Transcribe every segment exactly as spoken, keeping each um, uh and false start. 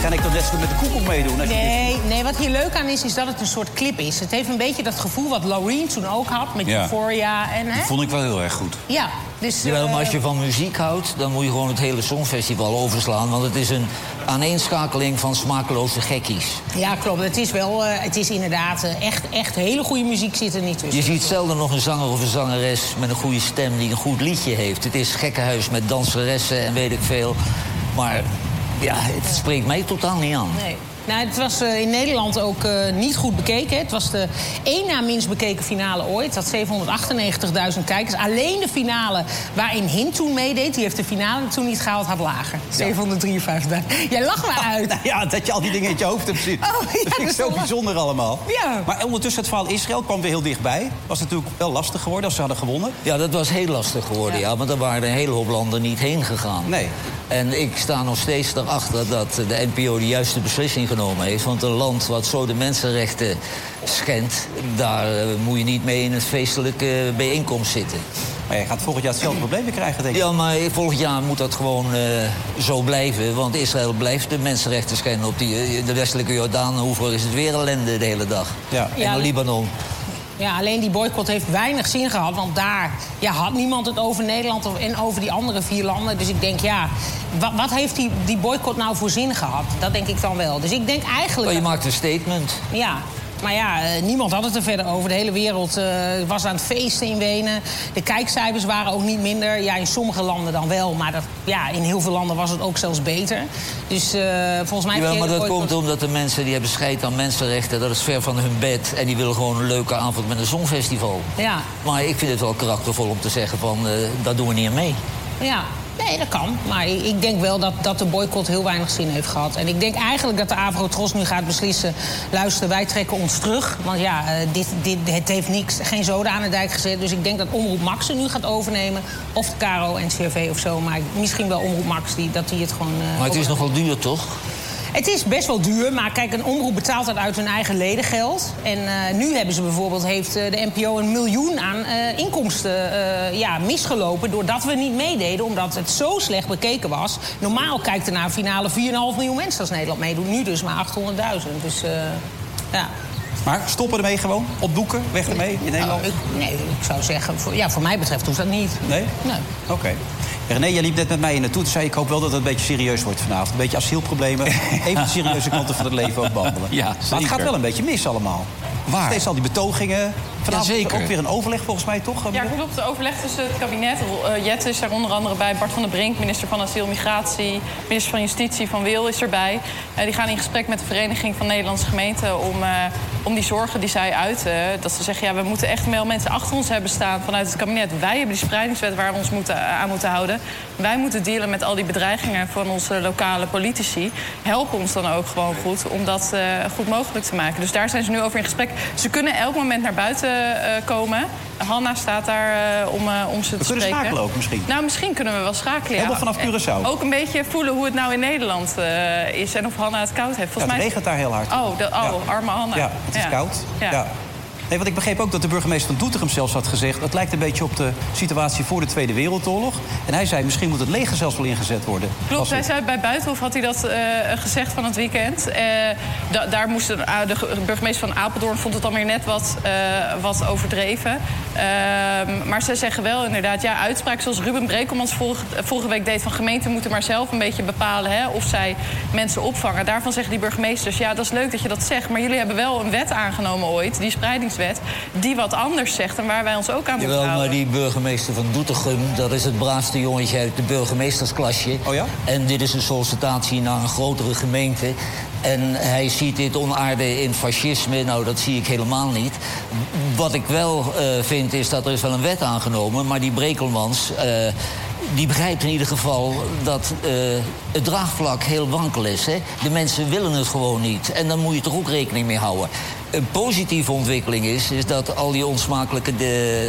ga ik toch net zo met de koekoek meedoen? Nee, nee, wat hier leuk aan is, is dat het een soort clip is. Het heeft een beetje dat gevoel wat Loreen toen ook had met ja. Euphoria. En, hè? Dat vond ik wel heel erg goed. Ja, dus... Jawel, maar als je uh, van muziek houdt, dan moet je gewoon het hele Songfestival overslaan. Want het is een aaneenschakeling van smakeloze gekkies. Ja, klopt. Het is wel, uh, het is inderdaad uh, echt, echt hele goede muziek zit er niet tussen. Je ziet zelden nog een zanger of een zangeres met een goede stem die een goed liedje heeft. Het is gekkenhuis met danseressen en weet ik veel. Maar ja, het spreekt mij totaal niet aan. Nee. Nou, het was uh, in Nederland ook uh, niet goed bekeken. Het was de één na minst bekeken finale ooit. Het had zevenhonderdachtennegentigduizend kijkers. Alleen de finale waarin Hint toen meedeed... die heeft de finale toen niet gehaald, had lager. Ja. zevenhonderdrieënvijftigduizend. Jij lacht maar uit. Nou ja, dat je al die dingen in je hoofd hebt zitten. Oh, ja, dat vind ik zo bijzonder allemaal. Ja. Maar ondertussen het verhaal Israël kwam weer heel dichtbij. Was natuurlijk wel lastig geworden als ze hadden gewonnen. Ja, dat was heel lastig geworden, ja. ja want er waren een hele hoop landen niet heen gegaan. Nee. En ik sta nog steeds erachter dat de N P O de juiste beslissing genomen heeft. Want een land wat zo de mensenrechten schendt... daar uh, moet je niet mee in een feestelijke bijeenkomst zitten. Maar je gaat volgend jaar hetzelfde probleem weer krijgen, denk ik. Ja, maar volgend jaar moet dat gewoon uh, zo blijven. Want Israël blijft de mensenrechten schenden op die, de westelijke Jordaan. Hoeveel is het weer ellende de hele dag? Ja. En ja, Libanon. Ja, alleen die boycott heeft weinig zin gehad. Want daar ja, had niemand het over Nederland of, en over die andere vier landen. Dus ik denk, ja, wat, wat heeft die, die boycott nou voor zin gehad? Dat denk ik dan wel. Dus ik denk eigenlijk... Oh, je dat... maakt een statement. Ja. Maar ja, niemand had het er verder over. De hele wereld uh, was aan het feesten in Wenen. De kijkcijfers waren ook niet minder. Ja, in sommige landen dan wel. Maar dat, ja, in heel veel landen was het ook zelfs beter. Dus uh, volgens mij... Ja, maar dat komt omdat de mensen die hebben scheid aan mensenrechten. Dat is ver van hun bed. En die willen gewoon een leuke avond met een songfestival. Ja. Maar ik vind het wel karaktervol om te zeggen van... Uh, daar doen we niet aan mee. Ja. Nee, dat kan. Maar ik denk wel dat, dat de boycott heel weinig zin heeft gehad. En ik denk eigenlijk dat de Avrotros nu gaat beslissen... luister, wij trekken ons terug. Want ja, dit, dit, het heeft niks, geen zoden aan de dijk gezet. Dus ik denk dat Omroep Max het nu gaat overnemen. Of de K R O, N C R V of zo. Maar misschien wel Omroep Max, die, dat die het gewoon... Uh, maar het is nogal duur, toch? Het is best wel duur, maar kijk, een omroep betaalt dat uit hun eigen ledengeld. En uh, nu hebben ze bijvoorbeeld, heeft uh, de N P O een miljoen aan uh, inkomsten uh, ja, misgelopen... doordat we niet meededen, omdat het zo slecht bekeken was. Normaal kijkt er naar een finale vier komma vijf miljoen mensen als Nederland meedoet. Nu dus maar achthonderdduizend, dus uh, ja... Maar stoppen ermee gewoon? Opdoeken? Weg ermee in Nederland? Nou, ik, nee, ik zou zeggen, voor, ja, voor mij betreft hoeft dat niet. Nee? Nee. Oké. Okay. René, jij liep net met mij in naartoe. Toen zei ik hoop wel dat het een beetje serieus wordt vanavond. Een beetje asielproblemen. Even de serieuze kanten van het leven ook behandelen. Ja, maar het gaat wel een beetje mis allemaal. Waar? Steeds al die betogingen. Vanavond ja, zeker. ook weer een overleg volgens mij, toch? Ja, klopt. De overleg tussen het kabinet. Uh, Jette is daar onder andere bij. Bart van der Brink, minister van Asiel en Migratie. Minister van Justitie, Van Wil, is erbij. Uh, die gaan in gesprek met de Vereniging van Nederlandse Gemeenten... om, uh, om die zorgen die zij uiten. Dat ze zeggen, ja, we moeten echt wel mensen achter ons hebben staan... vanuit het kabinet. Wij hebben die spreidingswet waar we ons moeten, aan moeten houden. Wij moeten dealen met al die bedreigingen van onze lokale politici. Help ons dan ook gewoon goed om dat uh, goed mogelijk te maken. Dus daar zijn ze nu over in gesprek. Ze kunnen elk moment naar buiten uh, komen. Hanna staat daar uh, om, uh, om ze te we spreken. We kunnen schakelen ook misschien. Nou, misschien kunnen we wel schakelen. Helemaal ja. vanaf Curaçao. Ook een beetje voelen hoe het nou in Nederland uh, is en of Hanna het koud heeft. Volgens ja, het mij... regent daar heel hard. Oh, de, oh ja. Arme Hanna. Ja, het is ja. koud. Ja. Ja. Nee, want ik begreep ook dat de burgemeester van Doetinchem zelfs had gezegd... dat lijkt een beetje op de situatie voor de Tweede Wereldoorlog. En hij zei, misschien moet het leger zelfs wel ingezet worden. Klopt, hij zei bij Buitenhof had hij dat uh, gezegd van het weekend. Uh, da daar moest de, uh, de burgemeester van Apeldoorn vond het dan weer net wat, uh, wat overdreven. Uh, maar ze zeggen wel inderdaad, ja, uitspraak zoals Ruben Brekelmans vorige, vorige week deed... van gemeenten moeten maar zelf een beetje bepalen hè, of zij mensen opvangen. Daarvan zeggen die burgemeesters, ja, dat is leuk dat je dat zegt... maar jullie hebben wel een wet aangenomen ooit, die spreidingswet... die wat anders zegt en waar wij ons ook aan moeten Jawel, houden. Maar die burgemeester van Doetinchem, dat is het braafste jongetje uit de burgemeestersklasje. Oh ja? En dit is een sollicitatie naar een grotere gemeente. En hij ziet dit onaarde in fascisme. Nou, dat zie ik helemaal niet. Wat ik wel uh, vind, is dat er is wel een wet aangenomen... maar die Brekelmans... Uh, die begrijpt in ieder geval dat uh, het draagvlak heel wankel is. Hè? De mensen willen het gewoon niet. En dan moet je toch ook rekening mee houden. Een positieve ontwikkeling is, is dat al die onsmakelijke de,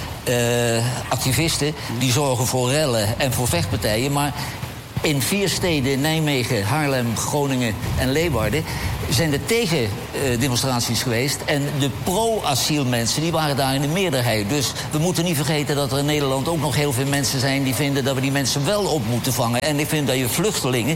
uh, activisten... die zorgen voor rellen en voor vechtpartijen... maar in vier steden, Nijmegen, Haarlem, Groningen en Leeuwarden... zijn er tegendemonstraties uh, geweest. En de pro-asielmensen die waren daar in de meerderheid. Dus we moeten niet vergeten dat er in Nederland ook nog heel veel mensen zijn... die vinden dat we die mensen wel op moeten vangen. En ik vind dat je vluchtelingen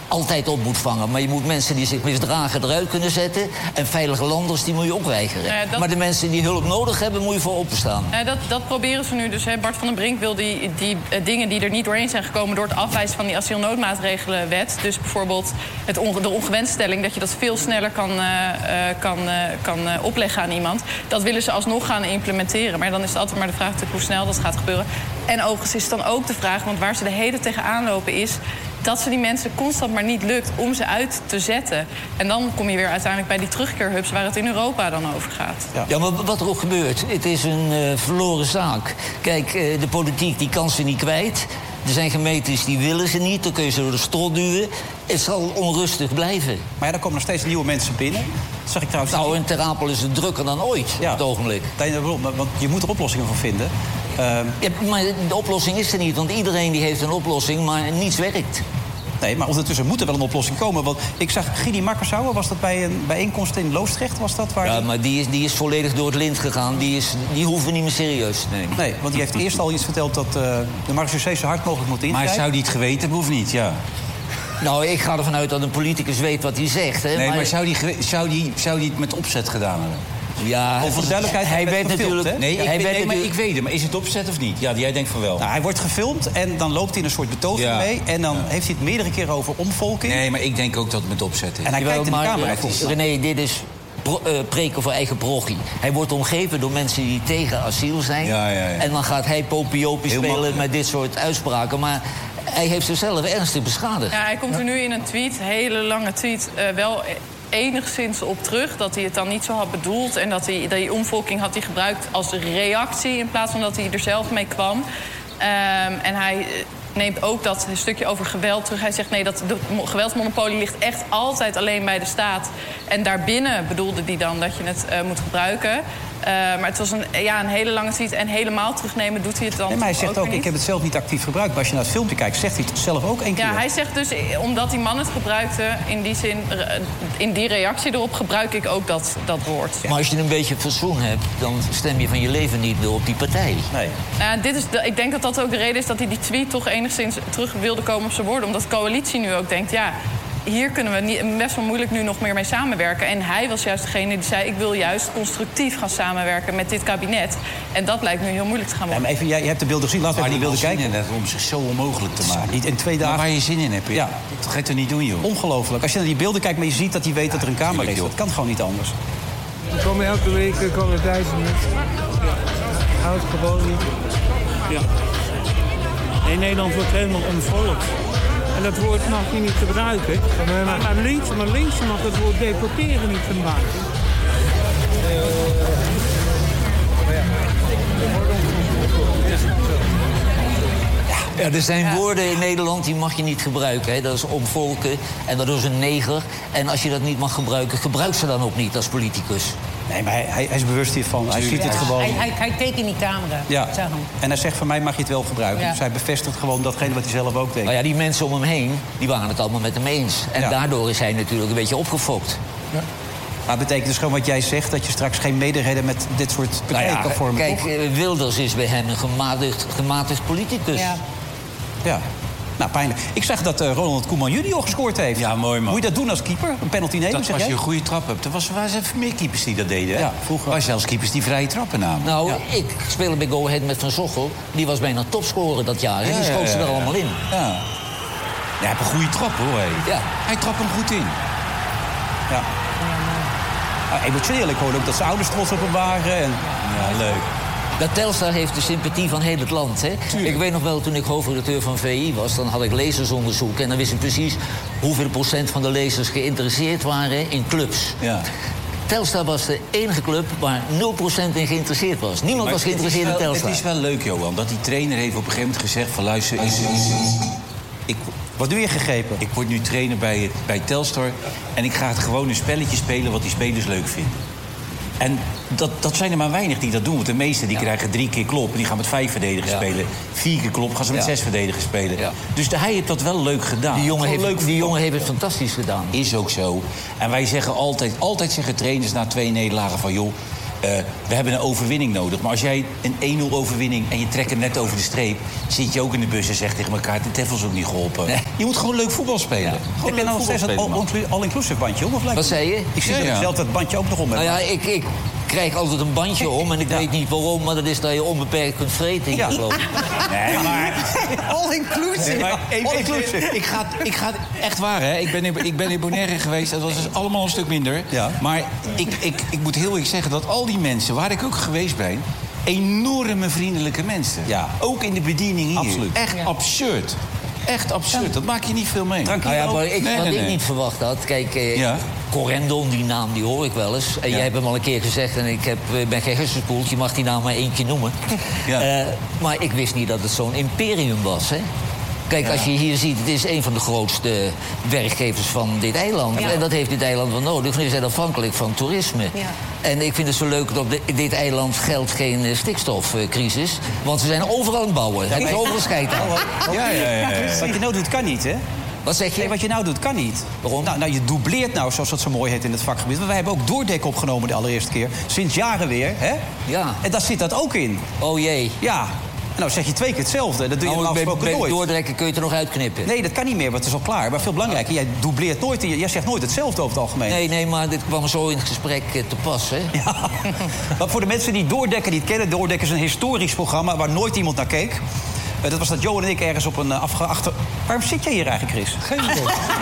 altijd op moet vangen. Maar je moet mensen die zich misdragen eruit kunnen zetten. En veilige landers, die moet je ook weigeren. Ja, dat... Maar de mensen die hulp nodig hebben, moet je voor openstaan. Ja, dat, dat proberen ze nu dus. Hè. Bart van den Brink wil die, die uh, dingen die er niet doorheen zijn gekomen... door het afwijzen van die asielnoodmaatregelenwet. Dus bijvoorbeeld het onge de ongewenststelling... dat je dat veel sneller kan, uh, uh, kan, uh, kan uh, opleggen aan iemand. Dat willen ze alsnog gaan implementeren. Maar dan is het altijd maar de vraag hoe snel dat gaat gebeuren. En overigens is het dan ook de vraag... want waar ze de hele tegenaan lopen is... dat ze die mensen constant maar niet lukt om ze uit te zetten. En dan kom je weer uiteindelijk bij die terugkeerhubs... waar het in Europa dan over gaat. Ja, ja maar wat er ook gebeurt, het is een uh, verloren zaak. Kijk, uh, de politiek die kan ze niet kwijt. Er zijn gemeentes die willen ze niet, dan kun je ze door de strot duwen. Het zal onrustig blijven. Maar ja, er komen nog steeds nieuwe mensen binnen. Dat zag ik trouwens... Nou, in Ter Apel is het drukker dan ooit, ja. op het ogenblik. Want je moet er oplossingen voor vinden. Uh... Ja, maar de oplossing is er niet, want iedereen die heeft een oplossing, maar niets werkt. Nee, maar ondertussen moet er wel een oplossing komen. Want ik zag Gidi Makkersauer, was dat bij een bijeenkomst in Loosdrecht? Was dat waar ja, die... maar die is, die is volledig door het lint gegaan. Die, is, die hoeven we niet meer serieus te nemen. Nee, want die heeft eerst al iets verteld dat uh, de marechaussee zo hard mogelijk moet ingrijpen. Maar zou die het geweten hebben of niet? Ja. Nou, ik ga ervan uit dat een politicus weet wat hij zegt. Hè? Nee, maar, maar zou die, zou, die, zou die het met opzet gedaan hebben? Ja, voor de duidelijkheid, hij werd natuurlijk... Hè? Nee, ik, hij weet, werd nee maar natuurlijk... ik weet het. Maar is het opzet of niet? Ja, jij denkt van wel. Nou, hij wordt gefilmd en dan loopt hij in een soort betoging ja. mee. En dan ja. heeft hij het meerdere keren over omvolking. Nee, maar ik denk ook dat het met opzet is. En hij Jawel, kijkt in de maar, camera. uh, René, dit is pro, uh, preken voor eigen parochie. Hij wordt omgeven door mensen die tegen asiel zijn. Ja, ja, ja. En dan gaat hij popiopie Heel spelen makkelijk. met dit soort uitspraken. Maar hij heeft zichzelf ernstig beschadigd. Ja, hij komt er nu in een tweet, een hele lange tweet, uh, wel... enigszins op terug, dat hij het dan niet zo had bedoeld... en dat hij die omvolking had hij gebruikt als reactie... in plaats van dat hij er zelf mee kwam. Um, en hij neemt ook dat stukje over geweld terug. Hij zegt nee, dat de geweldsmonopolie ligt echt altijd alleen bij de staat. En daarbinnen bedoelde hij dan dat je het uh, moet gebruiken... Uh, maar het was een, ja, een hele lange tweet en helemaal terugnemen doet hij het dan. Nee, maar hij zegt ook, ook ik heb het zelf niet actief gebruikt. Maar als je naar het filmpje kijkt, zegt hij het zelf ook één keer. Ja, hij zegt dus, omdat die man het gebruikte, in die zin, in die reactie erop gebruik ik ook dat, dat woord. Ja. Maar als je een beetje fatsoen hebt, dan stem je van je leven niet meer op die partij. Nee. Uh, dit is de, ik denk dat dat ook de reden is dat hij die tweet toch enigszins terug wilde komen op zijn woorden. Omdat de coalitie nu ook denkt, ja... hier kunnen we niet, best wel moeilijk nu nog meer mee samenwerken. En hij was juist degene die zei... ik wil juist constructief gaan samenwerken met dit kabinet. En dat lijkt nu heel moeilijk te gaan worden. Ja, maar even, jij, jij hebt de beelden gezien, laten we even die beelden kijken. Net om zich zo onmogelijk te maken. Niet in twee dagen. Maar waar je zin in hebt, ja. dat ga je toch niet doen, joh? Ongelooflijk. Als je naar die beelden kijkt, maar je ziet dat hij weet dat er een camera tuurlijk, is. Dat kan gewoon niet anders. Er komen elke week komen duizenden mensen. Houd gewoon niet. Ja. In Nederland wordt helemaal omvolkt. En dat woord mag je niet gebruiken. Maar, maar, links, maar links mag het woord deporteren niet gebruiken. Ja, er zijn woorden in Nederland die mag je niet gebruiken. Hè. Dat is omvolken en dat is een neger. En als je dat niet mag gebruiken, gebruik ze dan ook niet als politicus. Nee, maar hij, hij, hij is bewust hiervan. Hij ziet het Ja, gewoon. Hij, hij, hij keek in die camera. Ja. Zag hem. En hij zegt, van mij mag je het wel gebruiken. Ja. Dus hij bevestigt gewoon datgene wat hij zelf ook denkt. Nou ja, die mensen om hem heen, die waren het allemaal met hem eens. En Ja. daardoor is hij natuurlijk een beetje opgefokt. Ja. Maar het betekent dus gewoon wat jij zegt... dat je straks geen mederijden met dit soort partijen Nou ja, kan vormen. kijk, toch? eh, Wilders is bij hem een gematigd, gematigd politicus. Ja. Ja. Nou, pijnlijk. Ik zag dat uh, Ronald Koeman junior gescoord heeft. Ja, mooi, man. Moet je dat doen als keeper? Een penalty nemen, Dat zeg als je jij? een goede trap hebt. Er was, waren even meer keepers die dat deden. Hè? Ja, vroeger. Er waren zelfs keepers die vrije trappen namen. Nou, Ja. ik speelde bij Go Ahead met Van Zochel. Die was bijna topscorer dat jaar. En Ja, die schoot ja, ze ja, er ja. allemaal in. Ja. Ja, hij heeft een goede trap, hoor. Hé. Ja. Hij trapt hem goed in. Ja. Nou, emotioneel. Ik hoorde ook dat zijn ouders trots op hem waren. En... Ja, leuk. Dat Telstar heeft de sympathie van heel het land. Hè? Ik weet nog wel, toen ik hoofdredacteur van V I was... dan had ik lezersonderzoek en dan wist ik precies... hoeveel procent van de lezers geïnteresseerd waren in clubs. Ja. Telstar was de enige club waar nul procent in geïnteresseerd was. Niemand Maar was geïnteresseerd het is in wel- Telstar. Het is wel leuk, Johan, dat die trainer heeft op een gegeven moment gezegd... van luister, is, ik, Wat doe je gegrepen? ik word nu trainer bij, het, bij Telstar... en ik ga het gewoon een spelletje spelen wat die spelers leuk vinden. En dat, dat zijn er maar weinig die dat doen. Want de meesten die Ja. krijgen drie keer klop en die gaan met vijf verdedigers Ja. spelen. Vier keer klop gaan ze met Ja. zes verdedigers spelen. Ja. Dus de, hij heeft dat wel leuk gedaan. Die jongen, Wel heeft, leuk die jongen heeft het fantastisch gedaan. Is ook zo. En wij zeggen altijd, altijd zeggen trainers na twee nederlagen van... joh, uh, we hebben een overwinning nodig. Maar als jij een één nul overwinning en je trekt hem net over de streep... zit je ook in de bus en zegt tegen elkaar... dit heeft ons ook niet geholpen. Nee. Je moet gewoon leuk voetbal spelen. Ja. Heb je nou nog steeds dat all-inclusive bandje om? Of Wat zei je? Ik zie ja, ja. zelf dat bandje ook nog om. Nou ja, ik, ik krijg altijd een bandje om en ik ja. weet niet waarom... maar dat is dat je onbeperkt kunt vreten, ja. geloof ik. Nee, maar... all-inclusive. Nee, maar even, all-inclusive. Ik ga, ik ga echt waar, hè. Ik ben in, ik ben in Bonaire geweest. Dat was dus allemaal een stuk minder. Ja. Maar ik, ik, ik moet heel eerlijk zeggen dat al die mensen... waar ik ook geweest ben... enorme vriendelijke mensen. Ja. Ook in de bediening hier. Absoluut. Echt ja. absurd. Echt absurd. Ja. Dat maak je niet veel mee. Nou ja, maar ik, nee, wat nee, ik nee. niet verwacht had... Kijk, eh, ja. Corendon, die naam, die hoor ik wel eens. En ja. jij hebt hem al een keer gezegd en ik heb, ben geen hersenspoeld. Je mag die naam maar één keer noemen. Ja. Uh, maar ik wist niet dat het zo'n imperium was, hè? Kijk, ja. als je hier ziet, het is een van de grootste werkgevers van dit eiland. Ja. En dat heeft dit eiland wel nodig. We zijn afhankelijk van toerisme. Ja. En ik vind het zo leuk dat op de, dit eiland geldt geen uh, stikstofcrisis. Want ze zijn overal aan het bouwen. Het is overal scheid aan. Ja, ja, ja, ja. Wat je nou doet, kan niet, hè? Wat zeg je? Nee, wat je nou doet, kan niet. Waarom? Nou, nou, je doubleert nou, zoals dat zo mooi heet in het vakgebied. Want wij hebben ook doordek opgenomen de allereerste keer. Sinds jaren weer, hè? Ja. En daar zit dat ook in. Oh jee. Ja. Nou, zeg je twee keer hetzelfde. Dat doe je nou, normaal gesproken nooit. Doordrekken kun je er nog uitknippen. Nee, dat kan niet meer, want het is al klaar. Maar veel belangrijker, jij doubleert nooit. Jij zegt nooit hetzelfde over het algemeen. Nee, nee, maar dit kwam zo in het gesprek te pas, hè? Ja. Maar voor de mensen die Doordekken niet kennen... Doordekken is een historisch programma waar nooit iemand naar keek. Uh, dat was dat Johan en ik ergens op een uh, afgeachter... Waarom zit jij hier eigenlijk, Chris? Geen idee.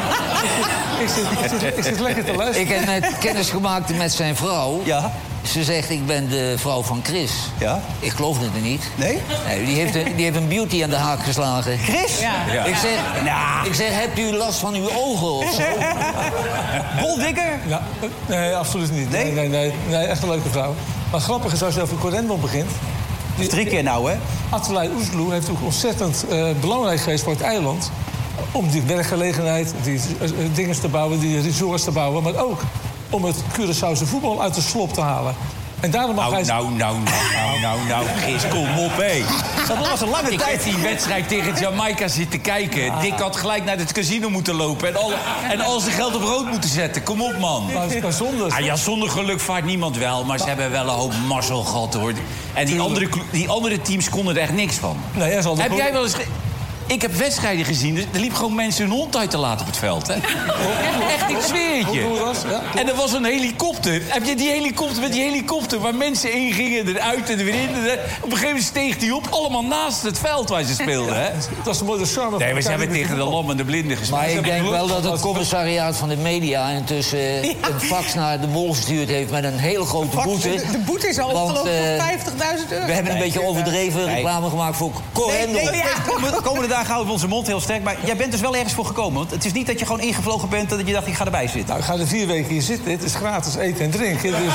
ik, zit, ik, zit, ik zit lekker te luisteren. Ik heb net kennis gemaakt met zijn vrouw. Ja. Ze zegt, ik ben de vrouw van Chris. Ja? Ik geloof het niet. Nee? Nee, die, heeft een, die heeft een beauty aan de haak geslagen. Chris? Ja. Ja. Ik, zeg, nou. ik zeg, hebt u last van uw ogen of zo? Boldikker? Ja, nee, absoluut niet. Nee? Nee, nee, nee, nee, echt een leuke vrouw. Maar grappig is, als je over Corendon begint... Die, drie keer nou, hè? Atelier Oesloe heeft ook ontzettend uh, belangrijk geweest voor het eiland... om die werkgelegenheid, die uh, dingen te bouwen, die resorts te bouwen... maar ook om het Curaçaose voetbal uit de slop te halen. En daarom mag nou, hij... nou, nou, nou, nou, nou, Chris, kom op, hé. Dat was een lange ik tijd. Ik heb die wedstrijd tegen Jamaica zitten kijken. Ja. Dick had gelijk naar het casino moeten lopen... en al, en al zijn geld op rood moeten zetten. Kom op, man. Maar, maar zonder... Ah, ja, zonder geluk vaart niemand wel, maar ze hebben wel een hoop mazzel gehad, hoor. En die andere, die andere teams konden er echt niks van. Nee, hij zal heb jij wel eens... Ik heb wedstrijden gezien, er liep gewoon mensen hun hond uit te laten op het veld. Hè? Echt, ik zweer het je. Ja. En er was een helikopter. Heb je die helikopter met die helikopter waar mensen in gingen, eruit en er weer in? En er, op een gegeven moment steeg die op, allemaal naast het veld waar ze speelden. Hè? Dat was een mooie charme. Nee, we hebben tegen de lam en de blinden gespeeld. Maar ik denk wel dat het commissariaat van de media intussen een fax naar de Wolf gestuurd heeft met een hele grote boete. De, de boete is al opgelopen uh, voor vijftigduizend euro. We hebben een nee, beetje overdreven nee. reclame gemaakt voor Corendon. Nee, nee, ja. Komende dagen houden we onze mond heel sterk. Maar jij bent dus wel ergens voor gekomen. Want het is niet dat je gewoon ingevlogen bent en dat je dacht, ik ga erbij zitten. Nou, ik ga er vier weken hier zitten. Het is gratis eten en drinken. Dus,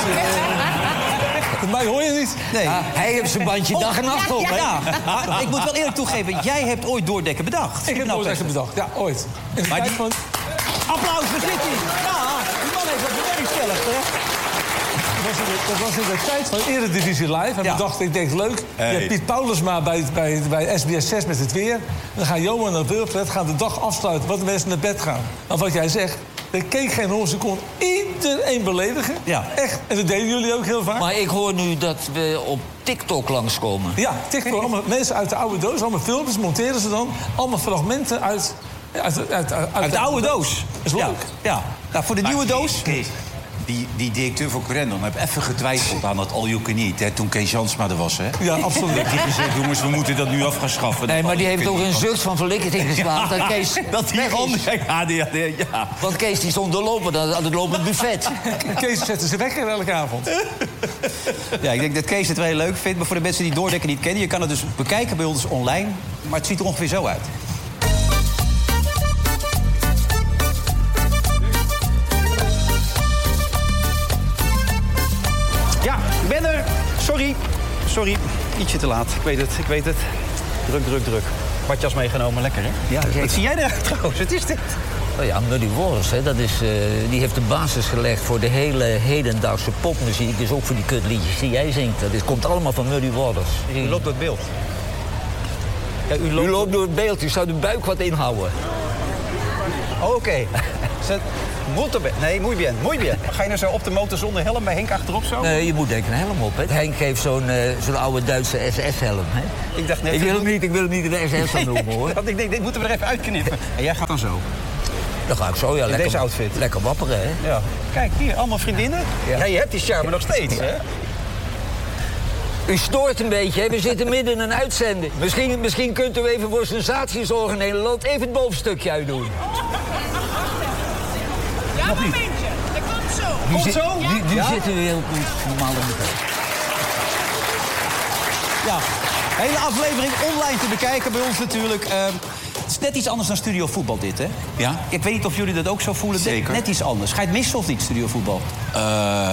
uh, mij hoor je niet. Nee. Ja, hij heeft zijn bandje oh, dag en nacht op. Ja, ja. Ja. Ik moet wel eerlijk toegeven, jij hebt ooit Doordekken bedacht. Ik heb nou, Doordekken bedacht, ja, ooit. In de maar tijd die... van... Applaus voor City. Ja, die man heeft dat bewerkstelligd, hè? Dat was, de, dat was in de tijd van Eredivisie Live. En ja. dacht ik, denk leuk. Hey. Je hebt Piet Paulusma bij, bij, bij S B S zes met het weer. Dan gaan Johan en Wilfred gaan de dag afsluiten... wat de mensen naar bed gaan. En wat jij zegt, er keek geen honderd seconden iedereen beledigen. Ja. Echt. En dat deden jullie ook heel vaak. Maar ik hoor nu dat we op TikTok langskomen. Ja, TikTok. Allemaal mensen uit de oude doos. Allemaal filmpjes monteren ze dan. Allemaal fragmenten uit... Uit, uit, uit, uit, uit de oude doos. Dat is leuk. Ja. ja. Nou, voor de maar nieuwe doos... Kees, Die, die directeur van Corendon heeft even getwijfeld aan dat all you can eat, hè, toen Kees Jansma er was, hè? Ja, absoluut. Heeft hij gezegd, jongens, we moeten dat nu af gaan schaffen. Nee, maar die heeft ook een zucht van verlichting geslagen. Ja, dat Kees dat die handen... Ja, ja, ja. Want Kees die stond te lopen aan het lopend buffet. Kees zette ze wekker elke avond. Ja, ik denk dat Kees het wel heel leuk vindt. Maar voor de mensen die Doordekken niet kennen... je kan het dus bekijken bij ons online. Maar het ziet er ongeveer zo uit. Ja, ik ben er. Sorry. Sorry. Ietsje te laat. Ik weet het, ik weet het. Druk, druk, druk. Badjas meegenomen, lekker, hè? Ja, wat zie jij eruit trouwens? Wat is dit? Oh ja, Muddy Waters, hè, dat is, uh, die heeft de basis gelegd voor de hele hedendaagse popmuziek. Dus ook voor die kutliedjes die jij zingt. Dat is, komt allemaal van Muddy Waters. U loopt door het beeld. Ja, u, loopt... u loopt door het beeld, u zou de buik wat inhouden. Oké. Okay. Molto bene. Nee, muy bien, muy bien. Ga je nou zo op de motor zonder helm bij Henk achterop zo? Nee, je moet denk ik een helm op, hè. Henk heeft zo'n uh, zo'n oude Duitse S S-helm, hè. Ik dacht net... Ik wil hem niet, ik wil hem niet in de S S gaan noemen, hoor. Want ik denk, dit moeten we er even uitknippen. En jij gaat dan zo? Dan ga ik zo, ja. In lekker, deze outfit? Lekker wapperen, hè. Ja. Kijk, hier, allemaal vriendinnen. Ja, ja je hebt die charme nog steeds, ja. hè. U stoort een beetje, hè? We zitten midden in een uitzending. Misschien, misschien kunt u even voor sensatie zorgen in Nederland even het bovenstukje uitdoen. Ja, nog niet. Dat komt zo. Nu Komt zit, zo? Nu, nu ja? zitten we heel goed normaal in de Ja, hele aflevering online te bekijken bij ons natuurlijk. Uh, het is net iets anders dan Studio Voetbal dit, hè? Ja. Ik weet niet of jullie dat ook zo voelen. Zeker. Net iets anders. Ga je het missen of niet, Studio Voetbal? Uh,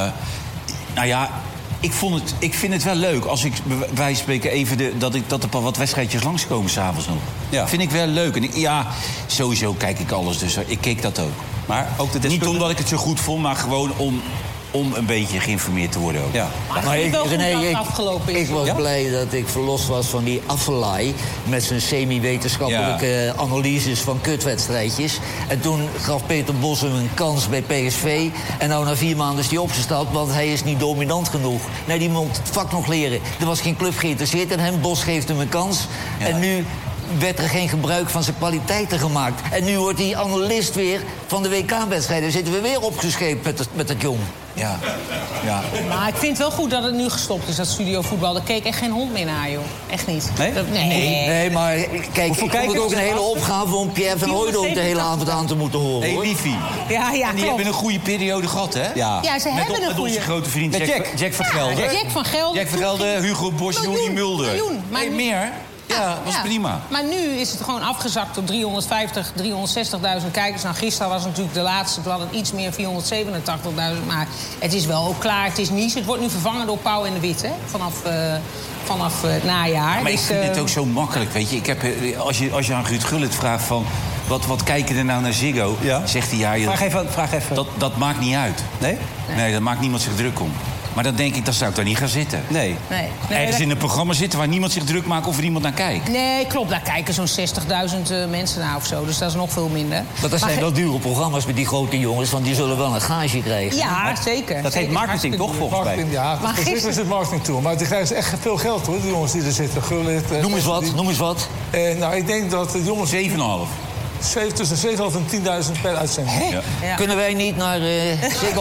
nou ja... Ik, vond het, ik vind het wel leuk als ik bij wijze van spreken even de, dat, ik, dat er wat wedstrijdjes langskomen s'avonds nog. Ja. Vind ik wel leuk. En ik, ja, sowieso kijk ik alles, dus ik keek dat ook. Maar ook de Niet omdat ik het zo goed vond, maar gewoon om, om een beetje geïnformeerd te worden ook. Ja. Maar, Maar ik, ik, wel goed René, dat het ik, afgelopen is. ik was Ja? blij dat ik verlost was van die afvallei... met zijn semi-wetenschappelijke Ja. analyses van kutwedstrijdjes. En toen gaf Peter Bos hem een kans bij P S V. En nou na vier maanden is hij opgestapt, want hij is niet dominant genoeg. Nee, die moet het vak nog leren. Er was geen club geïnteresseerd in hem. Bos geeft hem een kans. Ja. En nu werd er geen gebruik van zijn kwaliteiten gemaakt. En nu wordt die analist weer van de W K-wedstrijden. Zitten we weer opgescheept met, het- met dat jong. Ja. Ja. Maar ik vind het wel goed dat het nu gestopt is, dat studiovoetbal. Daar keek echt geen hond meer naar, joh. Echt niet. Nee? Dat, nee. Nee, maar kijk, ik vond kijkers het ook een is hele het? opgave om Pierre van Hooijdonk de hele avond aan te moeten horen. Hey, hoor. Liefie. Ja, ja, En die klopt. hebben een goede periode gehad, hè? Ja. Ja, ze Met, hebben een met onze goede... grote vriend Met Jack, Jack. Jack van Ja, Gelder. Jack van Gelder. Jack van Gelder, Hugo Boss, Miljoen, Johnny Mulder. miljoen. Maar Nee, nu- meer? Ja, was prima. Maar nu is het gewoon afgezakt op driehonderdvijftig, driehonderdzestigduizend kijkers. Nou, gisteren was natuurlijk de laatste. Toen hadden het iets meer, vierhonderdzevenentachtigduizend. Maar het is wel ook klaar. Het is niche. Het wordt nu vervangen door Pauw en de Wit, hè? Vanaf, uh, vanaf uh, het najaar. Maar dus, ik vind uh, het ook zo makkelijk, weet je. Ik heb, eh, als, je als je aan Ruud Gullit vraagt van... Wat, wat kijken er nou naar Ziggo? Ja. Zegt hij, ja... je- Vraag even. Vraag even. dat, dat maakt niet uit. Nee? Nee, daar maakt niemand zich druk om. Maar dan denk ik, dan zou ik daar niet gaan zitten. Nee. nee, nee, Ergens dat- in een programma zitten waar niemand zich druk maakt of er iemand naar kijkt. Nee, klopt. Daar kijken zo'n zestigduizend uh, mensen naar of zo. Dus dat is nog veel minder. Maar dat zijn ge- wel dure programma's met die grote jongens, want die zullen wel een gage krijgen. Ja, zeker. Dat heet Zeker. marketing toch, Hartstikke volgens mij? Marketing, ja. Maar Maar gisteren- gisteren is het marketing toe. Maar die krijgen echt veel geld, hoor, die jongens die er zitten. Gullit. eh, Noem eens wat, die- noem eens wat. Eh, nou, ik denk dat de jongens zeven komma vijf. zeven- tussen zevenduizend en tienduizend per uitzending. Ja. Ja. Kunnen wij niet naar uh, Ziggo?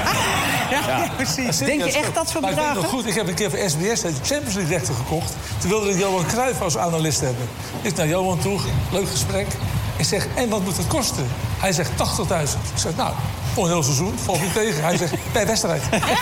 Ja, precies. Denk je echt dat soort Maar ik weet bedragen? nog goed, ik heb een keer voor S B S de Champions League rechten gekocht. Toen wilde ik Johan Cruijff als analist hebben. Ik naar Johan toe, leuk gesprek. Ik zeg, en wat moet het kosten? Hij zegt tachtigduizend. Ik zeg, nou, voor een heel seizoen, valt niet tegen. Hij zegt, per wedstrijd.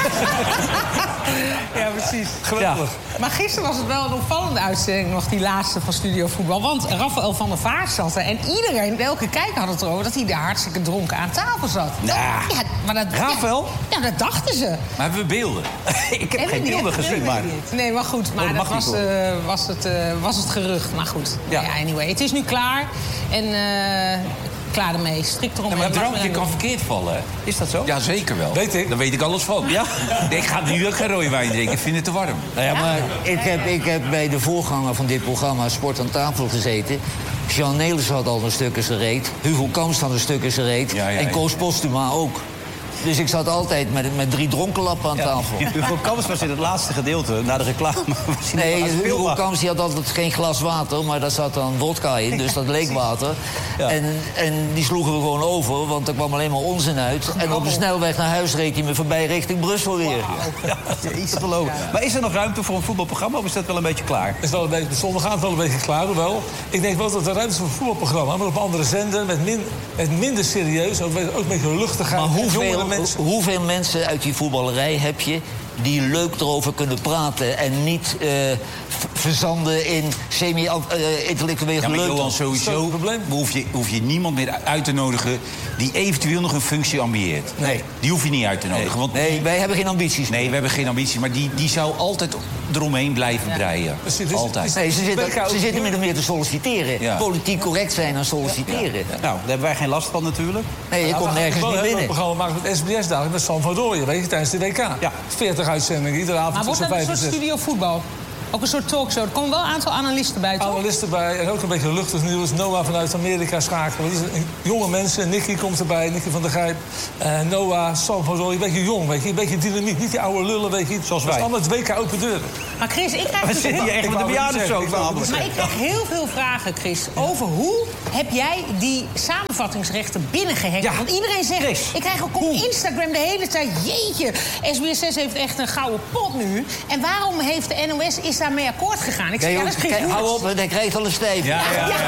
Ja, precies. Geweldig. Maar gisteren was het wel een opvallende uitzending, nog die laatste van Studio Voetbal. Want Rafael van der Vaart zat er. En iedereen, elke kijker had het erover dat hij daar hartstikke dronken aan tafel zat. Dat- ja, maar dat, Rafael? Ja, ja, dat dachten ze. Maar hebben we beelden? Ik heb Hebben geen we beelden niet, gezien, hebben maar... we niet. Nee, maar goed. Maar dat dat mag niet, was, eh, was, het, eh, was het gerucht. Maar goed. Ja. Ja. anyway. Het is nu klaar. En uh, klaar ermee. Strikt eromheen. Maar een Was drankje maar- kan verkeerd vallen, hè? Is dat zo? Ja, zeker wel. Weet ik. Daar weet ik alles van. Ja? Nee, ik ga nu ook geen rode wijn drinken. Ik vind het te warm. Nou ja, maar ik heb, ik heb bij de voorganger van dit programma Sport aan tafel gezeten. Jean Nelis had al een stuk in zijn reet. Hugo Kamps had een stuk in zijn reet. Ja, ja, en ja. Koos Postuma ook. Dus ik zat altijd met, met drie dronkenlappen aan tafel. Hugo Kamps was in het laatste gedeelte, na de reclame. was hij Nee, nog aan het Hugo speelbaar. Kamps die had altijd geen glas water, maar daar zat dan wodka in, dus dat leek water. Ja. En, en die sloegen we gewoon over, want er kwam alleen maar onzin uit. En op de snelweg naar huis reed hij me voorbij richting Brussel weer. Ja, jezus geloven. Maar is er nog ruimte voor een voetbalprogramma of is dat wel een beetje klaar? Is wel een beetje, zondag gaat het wel een beetje klaar, hoewel. Ik denk wel dat er ruimte is voor een voetbalprogramma, maar op een andere zender, met, min, met minder serieus, ook, ook een beetje luchtigheid. Maar Jongere hoeveel, mensen. hoeveel mensen uit die voetballerij heb je die leuk erover kunnen praten en niet eh, v- verzanden in semi-intellectueel Ja, maar geleuter? Johan, Is dat sowieso het probleem? hoef je, hoef je niemand meer uit te nodigen die eventueel nog een functie ambieert. Nee. Die hoef je niet uit te nodigen. Want Nee, wij hebben geen ambities. nee, we hebben geen ambitie, maar die, die zou altijd eromheen blijven breien. Precies, dus- Altijd. Nee, ze zitten, Werk ze zitten min of meer te solliciteren. Ja. Politiek correct zijn en solliciteren. Nou, daar hebben wij geen last van natuurlijk. Nee, je komt nergens wel niet een heel binnen. programma maken met S B S dadelijk met Sam van Rooyen, weet je, tijdens de W K. Ja. veertig uitzendingen, iedere avond Maar wordt tussen dat een vijf en soort zes. Studio Voetbal? Ook een soort talkshow. Er komen wel een aantal analisten bij, toch? Analisten bij en ook een beetje luchtig nieuws. Noah vanuit Amerika schakelen. Die zijn jonge mensen. Nicky komt erbij, Nicky van der Gijp. Uh, Noah, Sam van Zool, een beetje jong, weet je. Een beetje dynamiek. Niet die oude lullen, weet je. Zoals wij. wij. Allemaal het W K open deuren. Maar Chris, ik krijg... We dus zitten hier echt met de bejaardensoos. Maar ik krijg heel veel vragen, Chris, over hoe heb jij die samenvattingsrechten binnengehengeld? Ja. Want iedereen zegt, Chris, ik krijg ook op Instagram de hele tijd, jeetje, S B S zes heeft echt een gouden pot nu. En waarom heeft de N O S is daarmee akkoord gegaan? Ik zeg, ja, dat is Kijk, geen hou op, hij krijgt al een steef. Ja, ja, ja. ja, ja,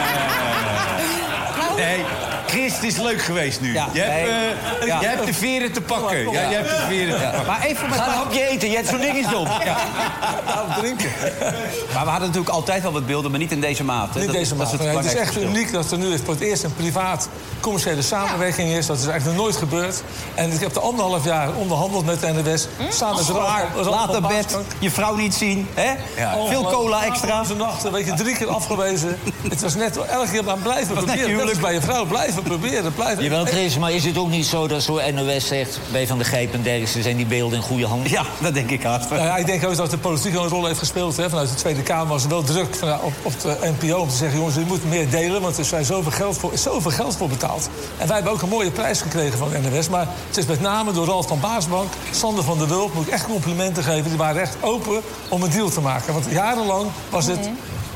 Maar hoe- Nee, Chris, het is leuk geweest nu. Ja, je, hebt, nee. uh, Ja. je hebt de veren te pakken. Kom Ja, maar. je hebt de veren te pakken. Maar even met Ga een hapje eten, je hebt zo'n ding in om. Ja. Nou, drinken. Maar we hadden natuurlijk altijd wel wat beelden, maar niet in deze mate. Niet Dat- deze dat maat. is het Nee, het is belangrijkste echt verschil. uniek dat er nu voor het eerst een privaat commerciële samenwerking is. Dat is eigenlijk nog nooit gebeurd. En ik heb er anderhalf jaar onderhandeld met de N O S. Samen met Zwaar, Ralf- Ralf laat van het bed, Baasbank. je vrouw niet zien. Hè? Ja. Veel cola extra. Deze nachten, weet je, drie keer afgewezen. Het was net elke keer maar blijven net proberen. Net als huwelijk. bij je vrouw, blijven proberen. Blijven. Jawel, Chris, maar is het ook niet zo dat zo'n N O S zegt... bij Van der Gijp en dergelijke zijn die beelden in goede handen? Ja, dat denk ik hard. Nou ja, ik denk ook dat de politiek wel een rol heeft gespeeld. Hè. Vanuit de Tweede Kamer was er wel druk van, op, op de N P O om te zeggen... jongens, jullie moeten meer delen, want er zijn zoveel geld voor, is zoveel geld voor betaald. En wij hebben ook een mooie prijs gekregen van de N O S. Maar het is met name door Ralf van Baasbank, Sander van der Wulp... moet ik echt complimenten geven. Die waren echt open om een deal te maken. Want jarenlang was het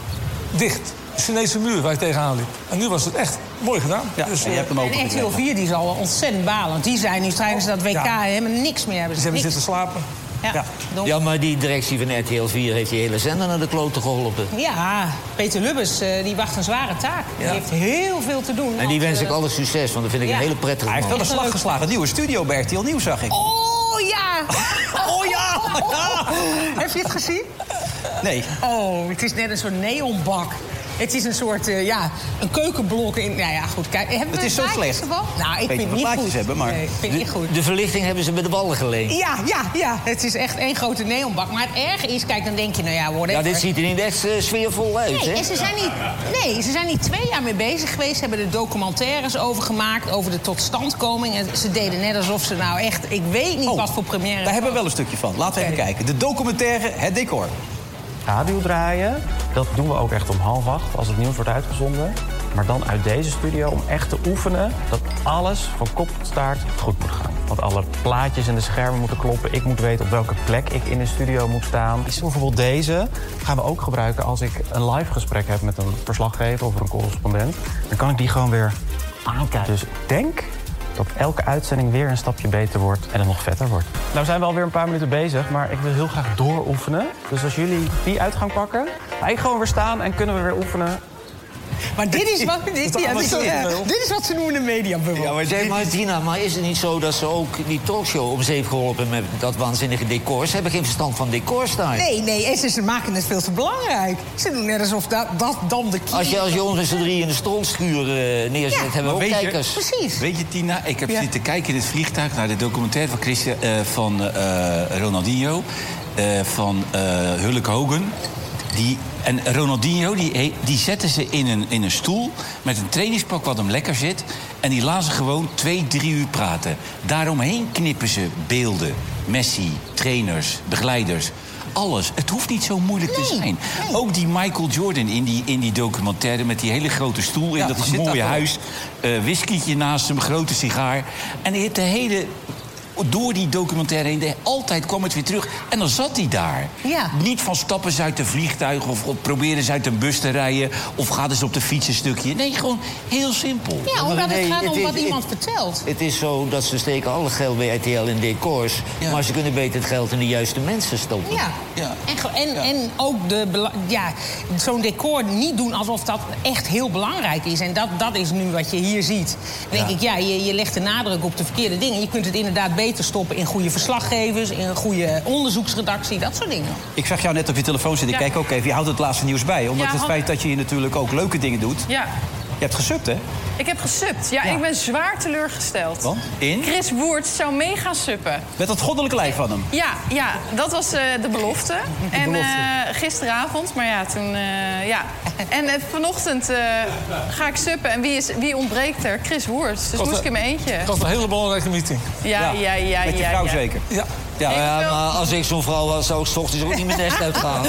dicht. De Chinese muur waar ik tegenaan liep. En nu was het echt mooi gedaan. Ja, Dus, en je eh, hebt hem En open R T L gekregen. vier die zal ontzettend balen. Want die zijn nu tijdens dat W K Ja. helemaal niks meer hebben. ze hebben Niks. zitten slapen. Ja. Ja. Dom. Ja, maar die directie van R T L vier heeft die hele zender naar de kloten geholpen. Ja, Peter Lubbers, eh, die wacht een zware taak. Die Ja. heeft heel veel te doen. En die want, wens ik eh, alle succes, want dat vind ik ja. een hele prettige Hij heeft wel man. een slag geslagen. Een nieuwe studio bij R T L Nieuws, zag ik. Oh ja! Oh ja! Heb je het gezien? Nee. Oh, het is net een soort neonbak. Het is een soort, eh, ja, een keukenblok in... Nou ja, goed, kijk. Hebben we Het is zo plaatjes slecht. ervan? Nou, ik Weet je vind het wat niet plaatjes goed. hebben, maar- Nee, ik vind het niet goed. De verlichting hebben ze bij de ballen geleend. Ja, ja, ja. Het is echt één grote neonbak. Maar het erge is, kijk, dan denk je, nou ja, whatever. Ja, dit ziet er niet echt eh, sfeervol uit, Nee, hè? en ze zijn niet, nee, ze zijn niet twee jaar mee bezig geweest. Ze hebben er documentaires over gemaakt, over de totstandkoming. En ze deden net alsof ze nou echt... Ik weet niet Oh, wat voor première... Daar hebben we wel een stukje van. Laten we even Oké. kijken. De documentaire Het Decor. Radio draaien, dat doen we ook echt om half acht als het nieuws wordt uitgezonden. Maar dan uit deze studio om echt te oefenen dat alles van kop tot staart goed moet gaan. Want alle plaatjes en de schermen moeten kloppen. Ik moet weten op welke plek ik in de studio moet staan. Is bijvoorbeeld deze gaan we ook gebruiken als ik een live gesprek heb met een verslaggever of een correspondent. Dan kan ik die gewoon weer aankijken. Dus ik denk dat elke uitzending weer een stapje beter wordt en het nog vetter wordt. Nou zijn we alweer een paar minuten bezig, maar ik wil heel graag dooroefenen. Dus als jullie die uitgang pakken, ga ik gewoon weer staan en kunnen we weer oefenen. Maar dit is wat, dit, ja, dit, is, ja, wel. dit is wat ze noemen een mediabubbel. Ja, maar zeg maar, Tina, maar is het niet zo dat ze ook die talkshow om zeep geholpen met dat waanzinnige decor? Ze hebben geen verstand van decors daar. Nee, nee, en ze, ze maken het veel te belangrijk. Ze doen net alsof dat, dat dan de key... Als je als jongens met z'n drie in de strolschuur eh, neerzet, Ja, hebben we maar ook weet je- kijkers. Precies. Weet je, Tina, ik heb Ja. zitten kijken in het vliegtuig naar de documentaire van, Christian, eh, van eh, Ronaldinho, eh, van eh Hulk Hogan. Die, en Ronaldinho, die, he- die zetten ze in een, in een stoel met een trainingspak wat hem lekker zit. En die laten ze gewoon twee, drie uur praten. Daaromheen knippen ze beelden. Messi, trainers, begeleiders. Alles. Het hoeft niet zo moeilijk te Nee, zijn. nee. Ook die Michael Jordan in die, in die documentaire met die hele grote stoel in Ja, dat die zit mooie daar huis. Uh, whiskietje naast hem, grote sigaar. En hij heeft de hele... Door die documentaire heen, de- altijd kwam het weer terug. En dan zat hij daar. Ja. Niet van stappen ze uit een vliegtuig... of, of proberen ze uit een bus te rijden... of gaan ze op de fiets een stukje. Nee, gewoon heel simpel. Ja, omdat nee, het gaat het om is- wat het- iemand vertelt. Het is zo dat ze steken alle geld bij R T L in decors. Ja. Maar ze kunnen beter het geld in de juiste mensen stoppen. Ja. Ja. En, ge- en, en ook de bela- ja, zo'n decor niet doen alsof dat echt heel belangrijk is. En dat, dat is nu wat je hier ziet. Dan denk ik, ja, je, je legt de nadruk op de verkeerde dingen. Je kunt het inderdaad beter stoppen in goede verslaggevers... in een goede onderzoeksredactie, dat soort dingen. Ik zag jou net op je telefoon zitten. Ik Ja. kijk ook even. Je houdt het laatste nieuws bij. Omdat Ja, het Han- feit dat je hier natuurlijk ook leuke dingen doet. Ja, Je hebt gesubt, hè? ik heb gesubt. Ja, Ja. ik ben zwaar teleurgesteld. Want? In? Chris Woerts zou mee gaan suppen. Met dat goddelijke lijf van hem. Ja, ja, dat was eh, de belofte. En eh, gisteravond, maar ja, toen... eh, ja. En eh, vanochtend eh, ga ik suppen. En wie, is, wie ontbreekt er? Chris Woerts. Dus Was moest ik dat- in mijn eentje. Het was een hele belangrijke meeting. Ja, ja, ja, ja. Met je ja, vrouw ja. zeker. Ja. Ja, ja, maar als ik zo'n vrouw was, zou ik 's ochtends ook niet mijn nest uitgaan.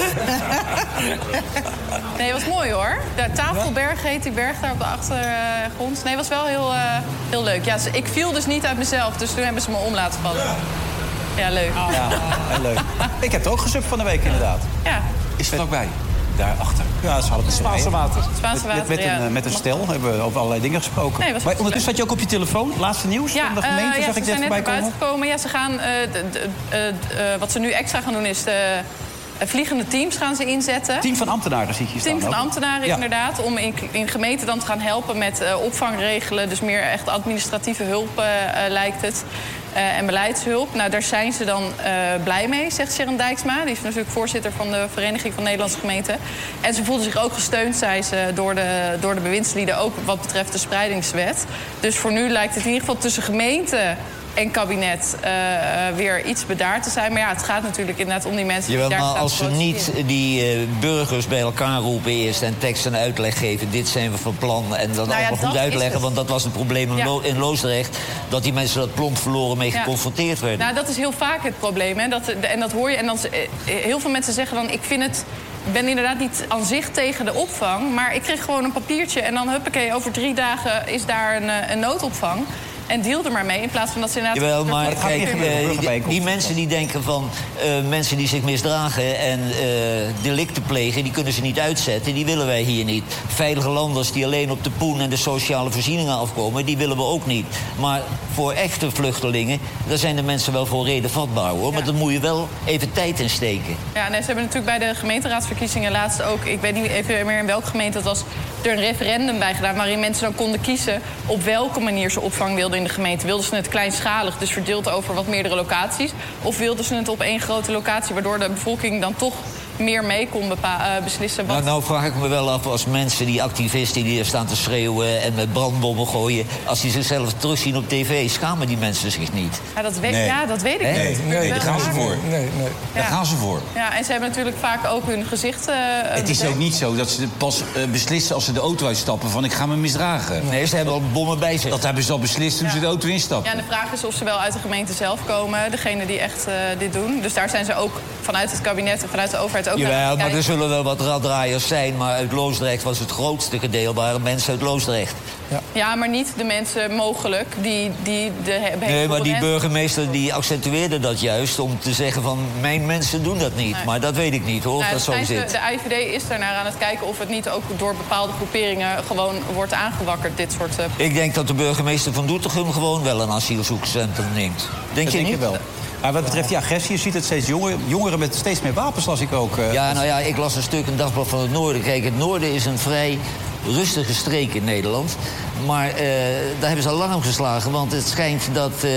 Nee, het was mooi hoor. De Tafelberg heet die berg daar op de achtergrond. Nee, het was wel heel, uh, heel leuk. Ja, ik viel dus niet uit mezelf, dus toen hebben ze me om laten vallen. Ja, leuk. Ja, heel leuk. Ik heb het ook gesubt van de week inderdaad. Ja. Is het ook bij? Daarachter. Ja, ze hadden het Spaanse water. Spaanse water, met, met, ja. een, met een stel hebben we over allerlei dingen gesproken. Nee, was maar ondertussen zat je ook op je telefoon. Laatste nieuws ja, van de gemeente, uh, zag ja, ik ze net zijn net voorbij naar komen. buiten gekomen. Ja, ze gaan, uh, de, de, uh, uh, wat ze nu extra gaan doen is de uh, vliegende teams gaan ze inzetten. Team van ambtenaren zie ik hier staan. Team van ook. ambtenaren, ja. inderdaad. Om in, in gemeenten dan te gaan helpen met uh, opvangregelen. Dus meer echt administratieve hulp uh, uh, lijkt het. Uh, en beleidshulp. Nou, daar zijn ze dan uh, blij mee, zegt Sharon Dijksma. Die is natuurlijk voorzitter van de Vereniging van Nederlandse Gemeenten. En ze voelde zich ook gesteund, zei ze, door de, door de bewindslieden... ook wat betreft de spreidingswet. Dus voor nu lijkt het in ieder geval tussen gemeente en kabinet uh, uh, weer iets bedaard te zijn. Maar ja, het gaat natuurlijk inderdaad om die mensen... Jawel, die daar maar staan als ze te niet die uh, burgers bij elkaar roepen eerst... en tekst en uitleg geven, dit zijn we van plan... en dan Nou ja, allemaal goed dat is uitleggen, het. want dat was het probleem in, Ja. Lo- in Loosdrecht... dat die mensen dat plomp verloren mee Ja. geconfronteerd werden. Nou, dat is heel vaak het probleem. Hè? Dat, en dat hoor je. En dan, heel veel mensen zeggen dan, ik vind het... Ik ben inderdaad niet aan zich tegen de opvang... maar ik kreeg gewoon een papiertje... en dan huppakee, over drie dagen is daar een, een noodopvang... En deal er maar mee, in plaats van dat ze inderdaad... Jawel, maar dat kijk, uh, die, die mensen die denken van... Uh, mensen die zich misdragen en uh, delicten plegen... die kunnen ze niet uitzetten, die willen wij hier niet. Veilige landers die alleen op de poen en de sociale voorzieningen afkomen... die willen we ook niet. Maar voor echte vluchtelingen, daar zijn de mensen wel voor reden vatbaar, hoor. Ja. Maar daar moet je wel even tijd in steken. Ja, nee, ze hebben natuurlijk bij de gemeenteraadsverkiezingen laatst ook... ik weet niet even meer in welke gemeente het was... er een referendum bij gedaan waarin mensen dan konden kiezen... op welke manier ze opvang wilden in de gemeente. Wilden ze het kleinschalig, dus verdeeld over wat meerdere locaties... of wilden ze het op één grote locatie... waardoor de bevolking dan toch meer mee kon bepa- uh, beslissen. Wat... Nou, nou vraag ik me wel af, als mensen, die activisten die er staan te schreeuwen... en met brandbommen gooien, als die zichzelf terugzien op tv... schamen die mensen zich niet? Ja, dat weet, Nee. ja, dat weet ik Hè? niet. Nee, daar gaan ze voor. Nee, nee. Daar Ja. gaan ze voor. Ja, en ze hebben natuurlijk vaak ook hun gezicht... Uh, Het is ook niet zo dat ze pas uh, beslissen als ze de auto uitstappen... van ik ga me misdragen. Nee, ze hebben al bommen bij zich. Dat hebben ze al beslist toen Ja. ze de auto instappen. Ja, en de vraag is of ze wel uit de gemeente zelf komen, degene die echt uh, dit doen. Dus daar zijn ze ook vanuit het kabinet en vanuit de overheid ook naar Jawel, aan het maar kijken. er zullen wel wat raddraaiers zijn... maar uit Loosdrecht was het grootste gedeelte waren mensen uit Loosdrecht. Ja, maar niet de mensen mogelijk die, die de hebben. Nee, maar die burgemeester die accentueerde dat juist... om te zeggen van, mijn mensen doen dat niet. Nee. Maar dat weet ik niet, hoor, of Nou, dat zo zijn ze- zit. de I V D is daarnaar aan het kijken of het niet ook door bepaalde groeperingen gewoon wordt aangewakkerd, dit soort... Uh, Ik denk dat de burgemeester van Doetinchem gewoon wel een asielzoekerscentrum neemt. Denk Dat je denk niet? je wel. Maar wat betreft die agressie, je ziet het steeds jonger, jongeren met steeds meer wapens, las ik ook. Uh, Ja, nou ja, ik las een stuk een dagblad van het Noorden. Kijk, het Noorden is een vrij rustige streek in Nederland. Maar uh, daar hebben ze alarm geslagen, want het schijnt dat... Uh,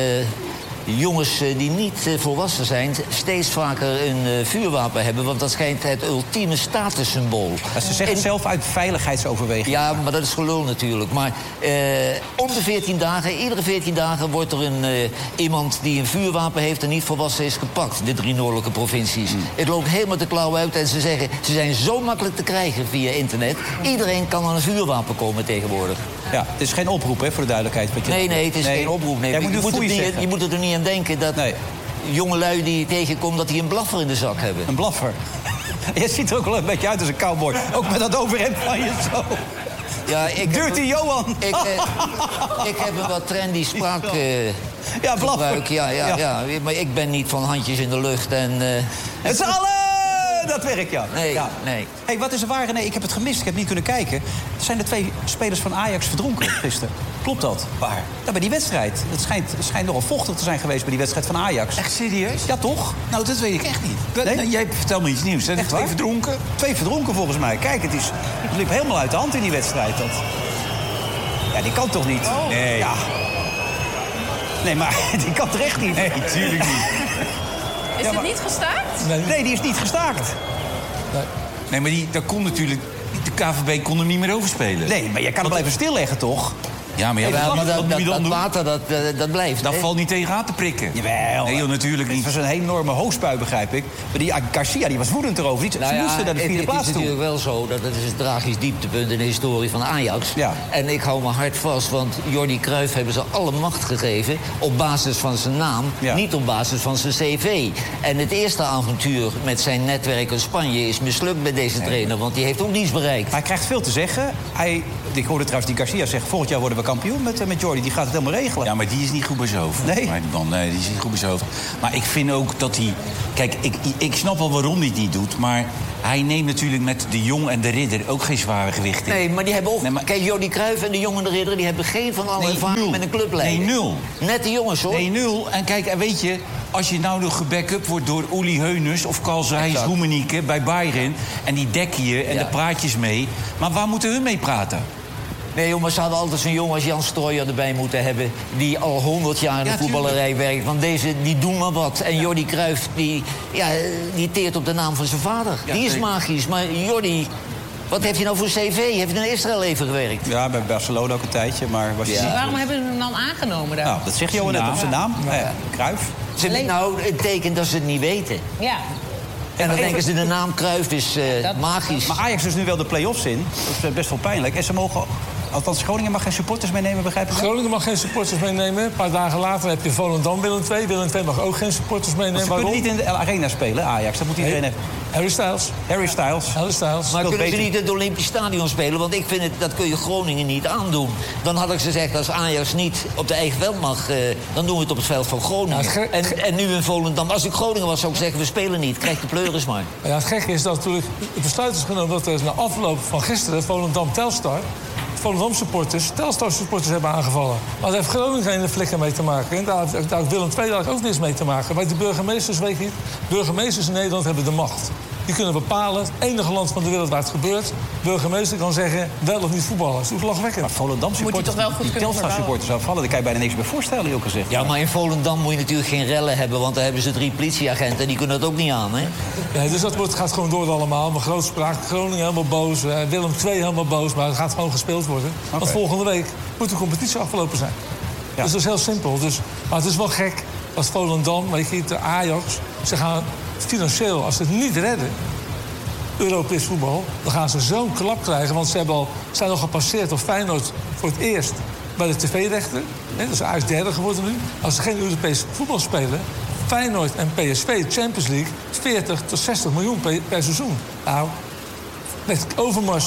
jongens uh, die niet uh, volwassen zijn... steeds vaker een uh, vuurwapen hebben. Want dat schijnt het ultieme statussymbool. Ja, ze zegt En- zelf uit veiligheidsoverweging. Ja, maar dat is gelul natuurlijk. Maar uh, om de veertien dagen, iedere veertien dagen... wordt er een, uh, iemand die een vuurwapen heeft en niet volwassen is gepakt. De drie noordelijke provincies. Hmm. Het loopt helemaal de klauw uit en ze zeggen... ze zijn zo makkelijk te krijgen via internet. Iedereen kan aan een vuurwapen komen tegenwoordig. Ja, het is geen oproep, hè, voor de duidelijkheid. Wat je Nee, nee, het is geen oproep. Nee. Jij moet je, nu moet foei het niet, zeggen. je moet er niet aan denken dat Nee. jongelui die je tegenkomt... dat die een blaffer in de zak hebben. Een blaffer. Je ziet er ook wel een beetje uit als een cowboy. Ook met dat overhemd van je zo. Ja, ik Dirty heb, Johan. Ik, eh, ik heb een wat trendy spraak... eh, Ja, blaffer. gebruik. Ja, ja, Ja. ja. Maar ik ben niet van handjes in de lucht en... eh, Met z'n allen! Dat werkt, ja. Nee, ja. nee. Hey, wat is er waar? Nee, ik heb het gemist. Ik heb niet kunnen kijken. Er zijn de twee spelers van Ajax verdronken gisteren. Klopt dat? Waar? Ja, bij die wedstrijd. Het schijnt, het schijnt nogal vochtig te zijn geweest bij die wedstrijd van Ajax. Echt serieus? Ja, toch? Nou, dat weet ik echt niet. Dat- Nee? nou, jij vertelt me iets nieuws. Zijn er Echt twee waar? verdronken? Twee verdronken volgens mij. Kijk, het, is, het liep helemaal uit de hand in die wedstrijd. Dat... Ja, die kan toch niet? Nee. Ja. Nee, maar die kan toch echt niet? Nee, tuurlijk niet. is Ja, het maar- niet gestaakt? Nee, die is niet gestaakt. Nee, maar die, dat kon natuurlijk... De K V B kon er niet meer over spelen. Nee, maar je kan hem blijven stilleggen, toch? Ja, maar, ja, Ja, wat, maar dat, wat moet dat, je dan dat doen? water, dat, eh, dat blijft. Dat hè? valt niet tegen aan te prikken. Jawel. Nee, joh, natuurlijk Het niet. was een enorme hoogspui, begrijp ik. Maar die Garcia die was woedend erover. Die, Nou ze ja, moesten naar de het, vierde het plaats is toe. natuurlijk wel zo dat het is een tragisch dieptepunt in de historie van Ajax. Ja. En ik hou me hard vast, want Jordi Cruijff hebben ze alle macht gegeven op basis van zijn naam, Ja. niet op basis van zijn cv. En het eerste avontuur met zijn netwerk in Spanje is mislukt bij deze trainer, want die heeft ook niets bereikt. Hij krijgt veel te zeggen. Hij, ik hoorde trouwens die Garcia zeggen... volgend jaar worden we kampioen met, eh, met Jordi. Die gaat het helemaal regelen. Ja, maar die is niet goed bij zijn hoofd. Nee? Maar die man, nee, die is niet goed bij zijn hoofd. Maar ik vind ook dat hij... Kijk, ik, ik snap wel waarom hij het niet doet, maar... Hij neemt natuurlijk met de Jong en de Ridder ook geen zware gewichten. Nee, maar die hebben ook... Nee, maar- Kijk, Jordi Cruijff en de jongen de Ridder... die hebben geen van alle Nee, ervaring nul. met een clubleider. Nee, nul. Net de jongens, hoor. Nee, nul. En kijk, en weet je, als je nou nog gebackup wordt door Uli Heuners of Karl-Heinz Rummenigge bij Bayern... en die dekken je en Ja. de praatjes mee... maar waar moeten hun mee praten? Nee, jongens, ze hadden altijd zo'n jongen als Jan Strooijer erbij moeten hebben... die al honderd jaar in de Ja, voetballerij werkt. Want deze, die doen maar wat. En Jordi Cruijff, die, ja, die teert op de naam van zijn vader. Ja, die is zeker. magisch. Maar Jordi, wat heeft hij nou voor cv? Heeft hij in Israël even gewerkt? Ja, bij Barcelona ook een tijdje, maar was Ja. hij... Waarom hebben ze hem dan aangenomen dan? Nou, dat zegt Johan net op zijn naam. Nou ja, Cruijff. Ze, Alleen- nou, het tekent dat ze het niet weten. Ja. En dan even- denken ze, de naam Cruijff is eh, Dat- magisch. Maar Ajax dus nu wel de play-offs in. Dat is best wel pijnlijk. En ze mogen... Althans, Groningen mag geen supporters meenemen, begrijp ik wel? Groningen mag geen supporters meenemen. Een paar dagen later heb je Volendam Willem twee. Willem twee mag ook geen supporters Want meenemen. ze kunnen Waarom? niet in de Arena spelen, Ajax. Dat moet iedereen Nee. hebben. Harry Styles. Harry Styles. Harry Styles. Maar speelt kunnen ze beter. niet in het Olympisch Stadion spelen? Want ik vind het, dat kun je Groningen niet aandoen. Dan had ik gezegd, als Ajax niet op de eigen veld mag... Eh, dan doen we het op het veld van Groningen. Ja, het ge- en, en nu in Volendam. Als ik Groningen was, zou ik zeggen, we spelen niet. Krijg de pleuris maar. Maar ja, het gekke is dat natuurlijk het besluit is genomen... dat er na afloop van gisteren Volendam-Telstar... Volendam-supporters, Telstar-supporters hebben aangevallen. Maar daar heeft Groningen geen flikker mee te maken. En daar heeft daar heeft Willem twee daar ook niks mee te maken. Maar de burgemeesters, weet je niet... burgemeesters in Nederland hebben de macht. Die kunnen bepalen, het enige land van de wereld waar het gebeurt... burgemeester kan zeggen, wel of niet voetballen. Dat is ook lachwekkend. Maar Volendam Moet hij supporters, toch wel goed die kunnen Telstar supporters afvallen... daar kan je bijna niks bij voorstellen, heel gezegd. Ja, maar in Volendam moet je natuurlijk geen rellen hebben... want daar hebben ze drie politieagenten en die kunnen dat ook niet aan, hè? Ja, dus dat wordt, gaat gewoon door allemaal. Maar grootspraak, Groningen helemaal boos, eh, Willem twee helemaal boos... maar het gaat gewoon gespeeld worden. Want volgende week moet de competitie afgelopen zijn. Ja. Dus dat is heel simpel. Dus, maar het is wel gek als Volendam, weet je, de Ajax... ze gaan financieel, als ze het niet redden... Europees voetbal, dan gaan ze zo'n klap krijgen. Want ze hebben al, zijn al gepasseerd op Feyenoord voor het eerst bij de tv-rechten. Hè, dus Ajax derde geworden nu. Als ze geen Europees voetbal spelen... Feyenoord en P S V, Champions League, veertig tot zestig miljoen per, per seizoen. Nou, met Overmars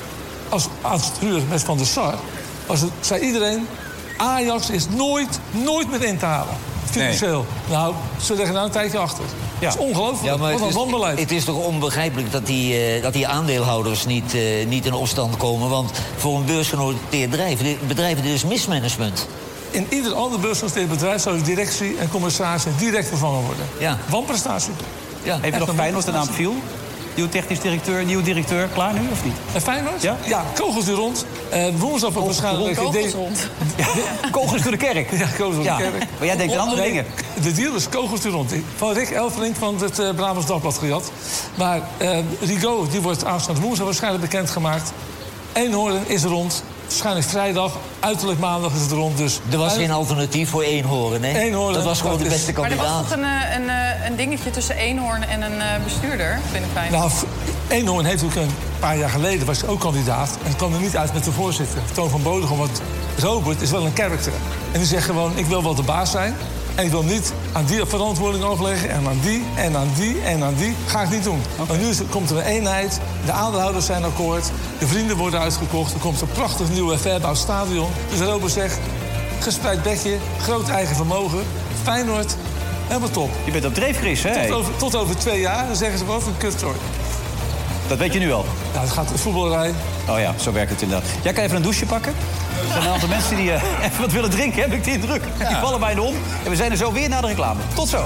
als aan het stuur met Van der Sar... Was het, zei iedereen, Ajax is nooit, nooit meer in te halen. Financieel. Nou, ze leggen nou een tijdje achter. Ja. Dat is ongelooflijk. Ja, maar Wat het een is, wanbeleid. het is toch onbegrijpelijk dat die, eh, dat die aandeelhouders niet, eh, niet in opstand komen. Want voor een beursgenoteerd bedrijf, bedrijf dit is mismanagement. In ieder ander beursgenoteerd bedrijf zou de directie en commissaris direct vervangen worden. Ja. Wanprestatie. Ja. Even nog Feyenoord, de naam viel. Nieuw technisch directeur, nieuw directeur, klaar nu of niet? En Feyenoord? Ja? Ja, kogels weer rond. Uh, woensdag wordt waarschijnlijk... Kogels rond. Ja, kogels door de kerk. Ja, kogels door Ja, de kerk. maar jij denkt aan andere Nee, dingen. De deal is kogels weer rond. Van Rick Elfrink van het uh, Brabants Dagblad gejat. Maar uh, Rigo, die wordt aanstaande woensdag waarschijnlijk bekendgemaakt. Eenhoorn is rond. Waarschijnlijk vrijdag, uiterlijk maandag is het rond. Dus Er was uit- geen alternatief voor Eenhoorn, hè? Eenhoorn, dat was gewoon dat de is- beste Maar er was kandidaat. toch een, eh, een, eh, een dingetje tussen Eenhoorn en een eh, bestuurder binnen Feyenoord? Nou, F- Eenhoorn heeft ook een paar jaar geleden was hij ook kandidaat. En kwam er niet uit met de voorzitter, Toon van Bodegom. Want Robert is wel een karakter. En die zegt gewoon, ik wil wel de baas zijn. En ik wil niet aan die verantwoording overleggen. En aan die, en aan die, en aan die. Ga ik niet doen. Maar nu is, komt er een eenheid. De aandeelhouders zijn akkoord. De vrienden worden uitgekocht. Er komt een prachtig nieuw verbouwd stadion. Dus Robert zegt, gespreid bedje, groot eigen vermogen. Feyenoord, helemaal top. Je bent op dreef, Chris, hè? Tot over, tot over twee jaar, dan zeggen ze wel een kutzooi. Dat weet je nu al. Ja, het gaat de voetballerij. Oh ja, zo werkt het inderdaad. Jij kan even een douche pakken. Er zijn een aantal mensen die uh, even wat willen drinken, heb ik de indruk. Die vallen bijna om. En we zijn er zo weer na de reclame. Tot zo.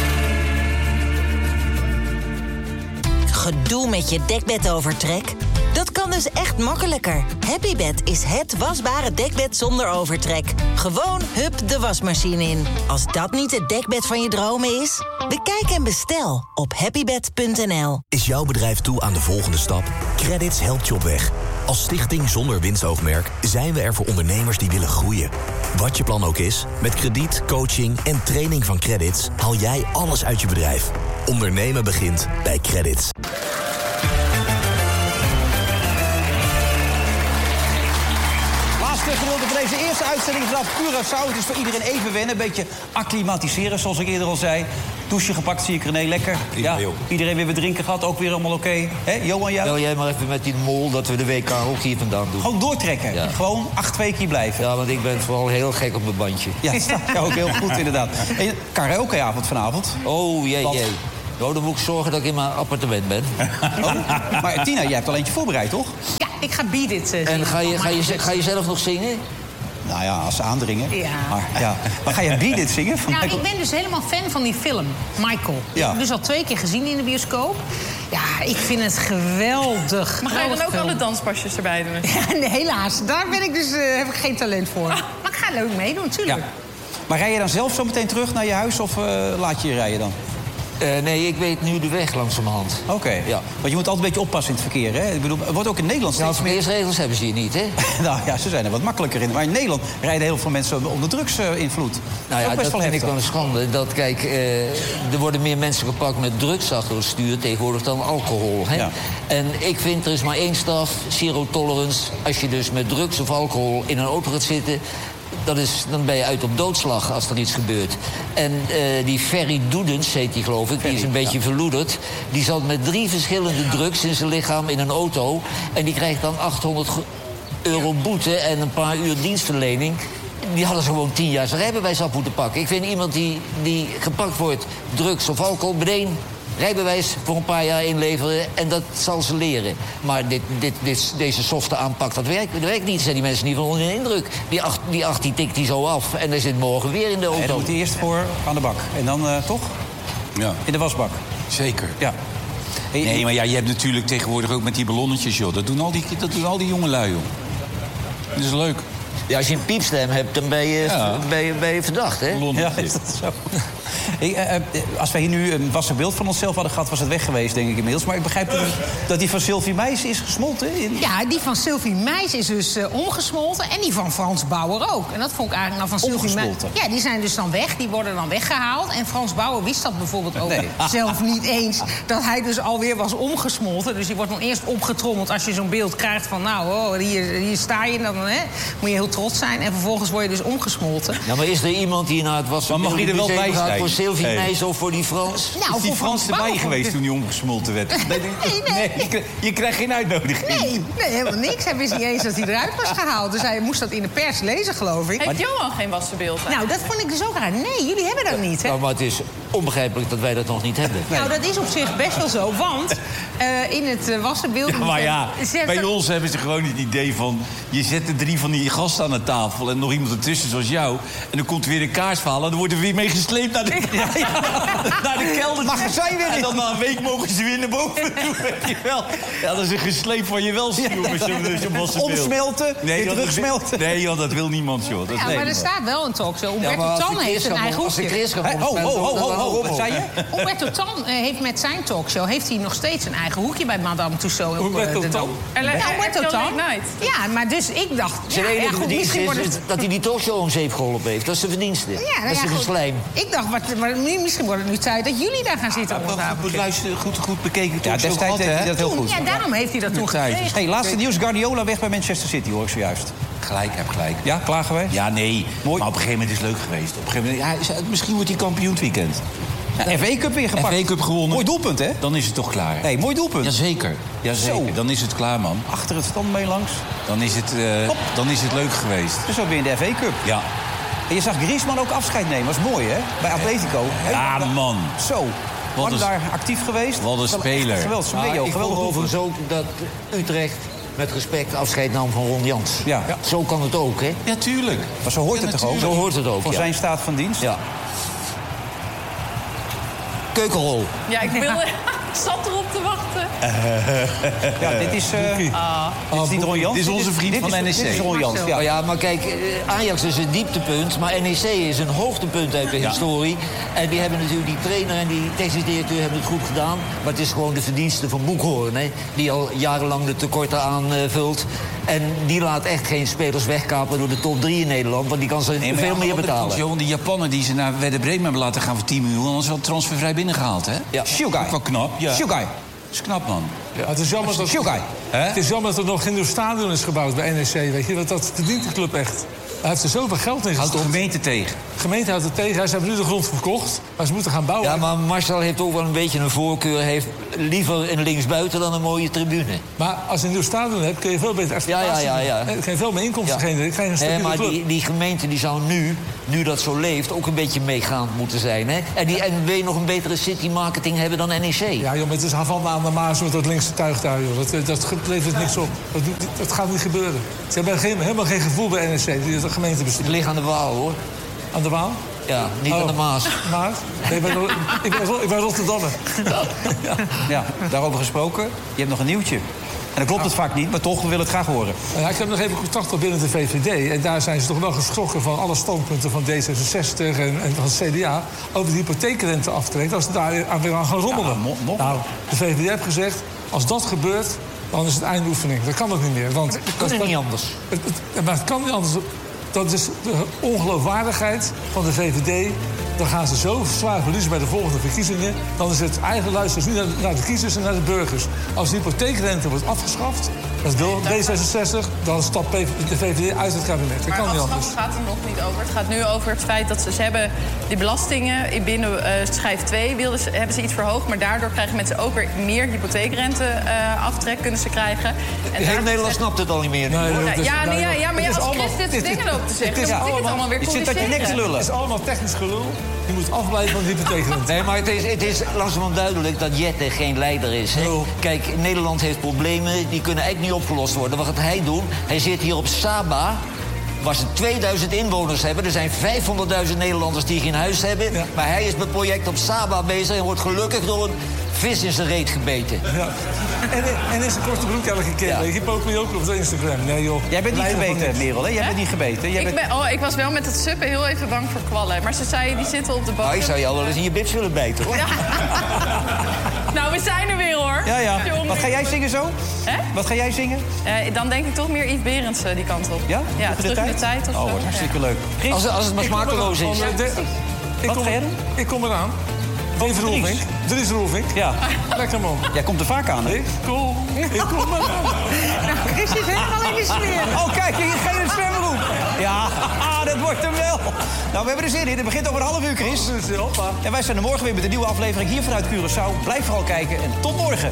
Gedoe met je dekbedovertrek? Dat kan dus echt makkelijker. Happybed is het wasbare dekbed zonder overtrek. Gewoon hup de wasmachine in. Als dat niet het dekbed van je dromen is, bekijk en bestel op happybed punt n l. Is jouw bedrijf toe aan de volgende stap? Credits helpt je op weg. Als stichting zonder winstoogmerk zijn we er voor ondernemers die willen groeien. Wat je plan ook is, met krediet, coaching en training van Credits haal jij alles uit je bedrijf. Ondernemen begint bij Credits. Laatste gedeelte van deze eerste uitzending vanaf Curaçao. Het is voor iedereen even wennen, een beetje acclimatiseren, zoals ik eerder al zei. Douche gepakt, zie ik René, lekker. Ja, iedereen weer weer drinken gehad, ook weer allemaal oké. Okay. Johan, jou? Bel jij maar even met die mol dat we de W K ook hier vandaan doen. Gewoon doortrekken, ja. Gewoon acht weken hier blijven. Ja, want ik ben vooral heel gek op mijn bandje. Ja, dat staat jou ook heel goed inderdaad. En karaokeavond vanavond. Oh, jee, jee. Nou, dan moet ik zorgen dat ik in mijn appartement ben. Oh, maar Tina, jij hebt al eentje voorbereid, toch? Ja, ik ga Beat It uh, En ga je, ga, je, ga je zelf nog zingen? Nou ja, als ze aandringen. Ja. Maar, ja. maar ga je Beat It zingen? Van nou, Michael? ik ben dus helemaal fan van die film, Michael. Ja. Ik heb dus al twee keer gezien in de bioscoop. Ja, ik vind het geweldig. Maar ga je dan ook alle danspasjes erbij doen? Ja, nee, helaas. Daar ben ik dus, uh, heb ik geen talent voor. Maar ik ga leuk meedoen, natuurlijk. Ja. Maar rij je dan zelf zo meteen terug naar je huis of uh, laat je je rijden dan? Uh, nee, ik weet nu de weg langzamerhand. Oké, okay. Ja. Want je moet altijd een beetje oppassen in het verkeer, hè? Ik bedoel, er wordt ook in Nederland steeds ja, verkeersregels hebben ze hier niet, hè? Nou ja, ze zijn er wat makkelijker in. Maar in Nederland rijden heel veel mensen onder drugsinvloed. Uh, nou ja, dat, dat vind ik wel een schande. Dat, kijk, uh, er worden meer mensen gepakt met drugs achter het stuur tegenwoordig dan alcohol, hè? Ja. En ik vind, er is maar één straf, zero tolerance. Als je dus met drugs of alcohol in een auto gaat zitten... Dat is, dan ben je uit op doodslag als er iets gebeurt. En uh, die Ferry Doedens, heet die geloof ik, Ferry, die is een beetje ja. verloederd. Die zat met drie verschillende drugs in zijn lichaam in een auto. En die krijgt dan achthonderd euro boete en een paar uur dienstverlening. Die hadden ze gewoon tien jaar zijn rijbewijs af moeten pakken. Ik vind iemand die, die gepakt wordt, drugs of alcohol, meteen rijbewijs voor een paar jaar inleveren en dat zal ze leren. Maar dit, dit, dit, deze softe aanpak, dat werkt, dat werkt niet. Zijn die mensen niet van onder de indruk. Die acht, die acht die tikt die zo af en dan zit morgen weer in de auto. En dan moet hij eerst voor aan de bak. En dan uh, toch? Ja. In de wasbak. Zeker. Ja. Hey, nee, maar ja, je hebt natuurlijk tegenwoordig ook met die ballonnetjes, joh. Dat doen al die, dat doen al die jongelui, joh. Dat is leuk. Ja, als je een piepstem hebt, dan ben je, ja. ben je, ben je verdacht, hè? Ja, is dat zo? Hey, uh, uh, als wij hier nu een wassen beeld van onszelf hadden gehad, was het weg geweest, denk ik inmiddels. Maar ik begrijp uh. dat die van Sylvie Meijs is gesmolten. In... Ja, die van Sylvie Meijs is dus uh, omgesmolten. En die van Frans Bauer ook. En dat vond ik eigenlijk nou van Sylvie Meijs. Ja, die zijn dus dan weg. Die worden dan weggehaald. En Frans Bauer wist dat bijvoorbeeld ook nee. zelf niet eens. Dat hij dus alweer was omgesmolten. Dus die wordt dan eerst opgetrommeld als je zo'n beeld krijgt van... nou, oh, hier, hier sta je. Dan hè, moet je heel trots zijn. En vervolgens word je dus omgesmolten. Ja, maar is er iemand die naar het wassen mag er wel bij zijn? Voor Sylvie hey. Meijs of voor die Frans? Nou, is die Frans erbij geweest toen hij omgesmolten werd? Nee, nee, nee. nee je, je krijgt geen uitnodiging. Nee, nee, helemaal niks. Hij wist niet eens dat hij eruit was gehaald. Dus hij moest dat in de pers lezen, geloof ik. Heeft Johan geen wassenbeeld? Nou, dat vond ik dus ook raar. Nee, jullie hebben dat niet, hè? Nou, maar het is onbegrijpelijk dat wij dat nog niet hebben. Nee. Nou, dat is op zich best wel zo, want uh, in het uh, wassenbeeld... Ja, maar ja, bij er... ons hebben ze gewoon het idee van... je zet er drie van die gasten aan de tafel en nog iemand ertussen zoals jou... en dan komt er weer een kaarsverhaal en dan wordt er weer mee gesleept naar de, ja, ja, naar de kelder. Mag zijn weer niet. En dan na een week mogen ze weer naar boven toe, weet je wel. Ja, dat is een gesleep van je welstuur met zo'n wassenbeeld. Omsmelten, nee, weer terugsmelten. Nee, joh, dat wil niemand, joh. Dat ja, nee, maar er staat wel een talkshow. Umberto ja, Tan heeft een eigen hoekje. Oh, oh, oh, oh, oh, wat zei je? Umberto Tan uh, heeft met zijn talkshow heeft hij nog steeds een eigen hoekje bij Madame Tussauds. Umberto Tan? Umberto Tan. Ja, maar dus ik dacht... Zijn ja, enige ja, verdienste is het... dat hij die talkshow om zeep geholpen heeft. Dat is de verdienste. Ja, nou, dat is ja, een slijm. Ik dacht, wat, maar misschien wordt het nu tijd dat jullie daar gaan zitten. Ja, goed, luister, goed, goed bekeken. Ja, destijds deed hij dat heel goed. Ja, daarom heeft hij dat toen gekregen. Hey, laatste nieuws, Guardiola weg bij Manchester City, hoor ik zojuist. Gelijk, heb gelijk. Ja, klaar geweest? Ja, nee. Mooi. Maar op een gegeven moment is het leuk geweest. Op een gegeven moment, ja, misschien wordt hij kampioen het weekend. Ja, F A Cup weer gepakt. F A Cup gewonnen. Mooi doelpunt, hè? Dan is het toch klaar. Hey, mooi doelpunt. Jazeker. Jazeker. Dan is het klaar, man. Achter het stand mee langs. Dan is het, uh, dan is het leuk geweest. Dus ook weer in de F A Cup. Ja. En je zag Griezmann ook afscheid nemen. Dat is mooi, hè? Bij Atletico. Ja, hey, man. Zo. Wat is daar actief geweest? Wat een speler. Geweldig. Ah, ik vond overigens ook dat Utrecht met respect afscheid nam van Ron Jans. Ja. Ja. Zo kan het ook, hè? Ja, tuurlijk. Maar zo hoort ja, het toch ook? Zo hoort het ook, Voor ja. zijn staat van dienst? Ja. Keukenrol. Ja, ik wilde... zat erop te wachten. Ja, dit is... Uh, ah. Dit is niet Ron Jans. Dit is onze vriend dit van is, N E C. Dit is Ron Jans, ja. Oh ja, maar kijk, Ajax is een dieptepunt, maar N E C is een hoogtepunt uit de Ja. historie. En die hebben natuurlijk, die trainer en die technisch directeur hebben het goed gedaan. Maar het is gewoon de verdienste van Boekhoorn, hè, die al jarenlang de tekorten aanvult. En die laat echt geen spelers wegkapen door de top drie in Nederland, want die kan ze Nee, veel meer betalen. Johan, die Japaner die ze naar Werder Bremen hebben laten gaan voor tien miljoen... anders wel transfervrij binnengehaald, hè? Ja. Shugai. Ook wel knap, ja. Shugai. Dat is knap, man. Ja, het is jammer dat, Shugai. het is jammer dat er nog geen nieuw stadion is gebouwd bij N E C. Weet je, want dat verdient de club echt. Hij heeft er zoveel geld in Houdt de gestopt. gemeente tegen. De gemeente houdt het tegen. Ze hebben nu de grond verkocht, maar ze moeten gaan bouwen. Ja, maar Marcel heeft ook wel een beetje een voorkeur. Hij heeft liever een linksbuiten dan een mooie tribune. Maar als je een nieuw stadion hebt, kun je veel beter exploitatie Ja, ja, ja, ja. doen. Kun je veel meer inkomsten Ja. genereren. Krijg je een Hè, stabiele maar club. die, die gemeente die zou nu, nu dat zo leeft, ook een beetje meegaand moeten zijn. Hè? En die N W nog een betere city-marketing hebben dan N E C. Ja, joh, maar het is Havana aan de Maas met dat linkse tuigtuig, joh. Dat, dat levert niks op. Dat, doet- dat gaat niet gebeuren. Ze hebben geen, helemaal geen gevoel bij N E C, die de gemeente bestuurt. Het ligt aan de Waal, hoor. Aan de Waal? Ja, niet Oh. aan de Maas. Maas? Nee, ik ben, ik ben, ik ben Rotterdammer. Ja, daarover gesproken. Je hebt nog een nieuwtje. En dan klopt het vaak niet, maar toch, we willen het graag horen. Ja, ik heb nog even contact op binnen de V V D. En daar zijn ze toch wel geschrokken van alle standpunten van D zesenzestig en, en van het C D A... over de hypotheekrenteaftrek, als ze daar aan weer aan gaan rommelen. Ja, mo- mo- nou, de V V D heeft gezegd, als dat gebeurt, dan is het eindoefening. Dat kan ook niet meer. Want Dat is niet anders. Het, het, maar het kan niet anders. Dat is de ongeloofwaardigheid van de V V D. Dan gaan ze zo zwaar verliezen bij de volgende verkiezingen. Dan is het eigen luisteren niet naar, naar de kiezers en naar de burgers. Als de hypotheekrente wordt afgeschaft, dat wil D zesenzestig, dan stapt de V V D uit het kabinet. Dat Maar kan niet anders. afschaffen gaat er nog niet over. Het gaat nu over het feit dat ze, ze hebben die belastingen in binnen uh, schijf twee wilden ze, hebben ze iets verhoogd. Maar daardoor krijgen mensen ook weer meer hypotheekrente uh, aftrek kunnen ze krijgen. En Heel Nederland snapt het al niet meer. Nee, Ja, dat is- ja, nee, ja, ja, maar ja, het is als allemaal- Chris dit soort dit- dingen loopt te zeggen, het is dan moet ik het allemaal weer Je zit dat je nek te corrigeren. lullen. Het is allemaal technisch gelul. Je moet afblijven van de hypotheekrente. Nee, maar het is, het is langzamerhand duidelijk dat Jette geen leider is. Hè? Nul. Kijk, Nederland heeft problemen, die kunnen eigenlijk niet opgelost worden. Wat gaat hij doen? Hij zit hier op Saba, waar ze tweeduizend inwoners hebben. Er zijn vijfhonderdduizend Nederlanders die geen huis hebben. Ja. Maar hij is met het project op Saba bezig en wordt gelukkig door een vis in zijn reet gebeten. Ja. En, en in zijn korte broek elke keer. Ja. Je popt me ook op Instagram. Nee, joh. Jij bent niet Leider van gebeten, niks. Merel, hè? Jij Hè? bent niet gebeten. Jij Ik, bent... ben, oh, ik was wel met het suppen heel even bang voor kwallen. Maar ze zeiden, die zitten op de bodem. Nou, ik zou je al wel eens in je bits willen bijten, hoor. Ja. Nou, we zijn er weer, hoor. Ja, ja. Jongen. Wat ga jij zingen zo? Hè? Wat ga jij zingen? Eh, dan denk ik toch meer Yves Berends eh, die kant op. Ja? Ja, Terug terug in de tijd of Oh, zo. wordt hartstikke leuk. Chris, Als, als het maar Ik kom smakeloos eraan. is. Van, eh, de- Ik Wat kom, ga jij doen? ik kom eraan. Dries Roelvink. Dries Roelvink. ja. Lekker man. Jij komt er vaak aan, hè? Ik kom. Ik kom eraan. Chris is helemaal in de sfeer. Oh, kijk, hier geen het zwemberoep. Ja, dat wordt hem wel. Nou, we hebben er zin in. Het begint over een half uur, Chris. Hoppa. En wij zijn er morgen weer met een nieuwe aflevering hier vanuit Curaçao. Blijf vooral kijken en tot morgen.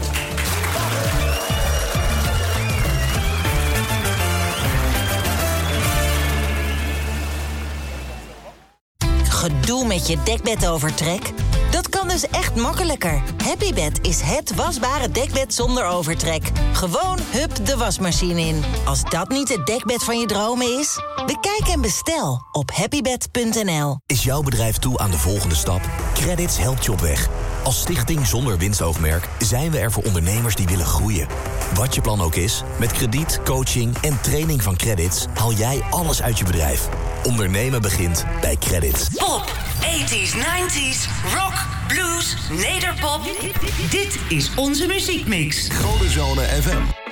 Gedoe met je dekbedovertrek? Dat kan dus echt makkelijker. Happybed is het wasbare dekbed zonder overtrek. Gewoon hup de wasmachine in. Als dat niet het dekbed van je dromen is? Bekijk en bestel op happybed punt n l. Is jouw bedrijf toe aan de volgende stap? Credits helpt je op weg. Als stichting zonder winstoogmerk zijn we er voor ondernemers die willen groeien. Wat je plan ook is, met krediet, coaching en training van Credits haal jij alles uit je bedrijf. Ondernemen begint bij Credits. Pop, tachtiger, negentiger, rock, blues, nederpop. Dit is onze muziekmix. Golden Zone F M.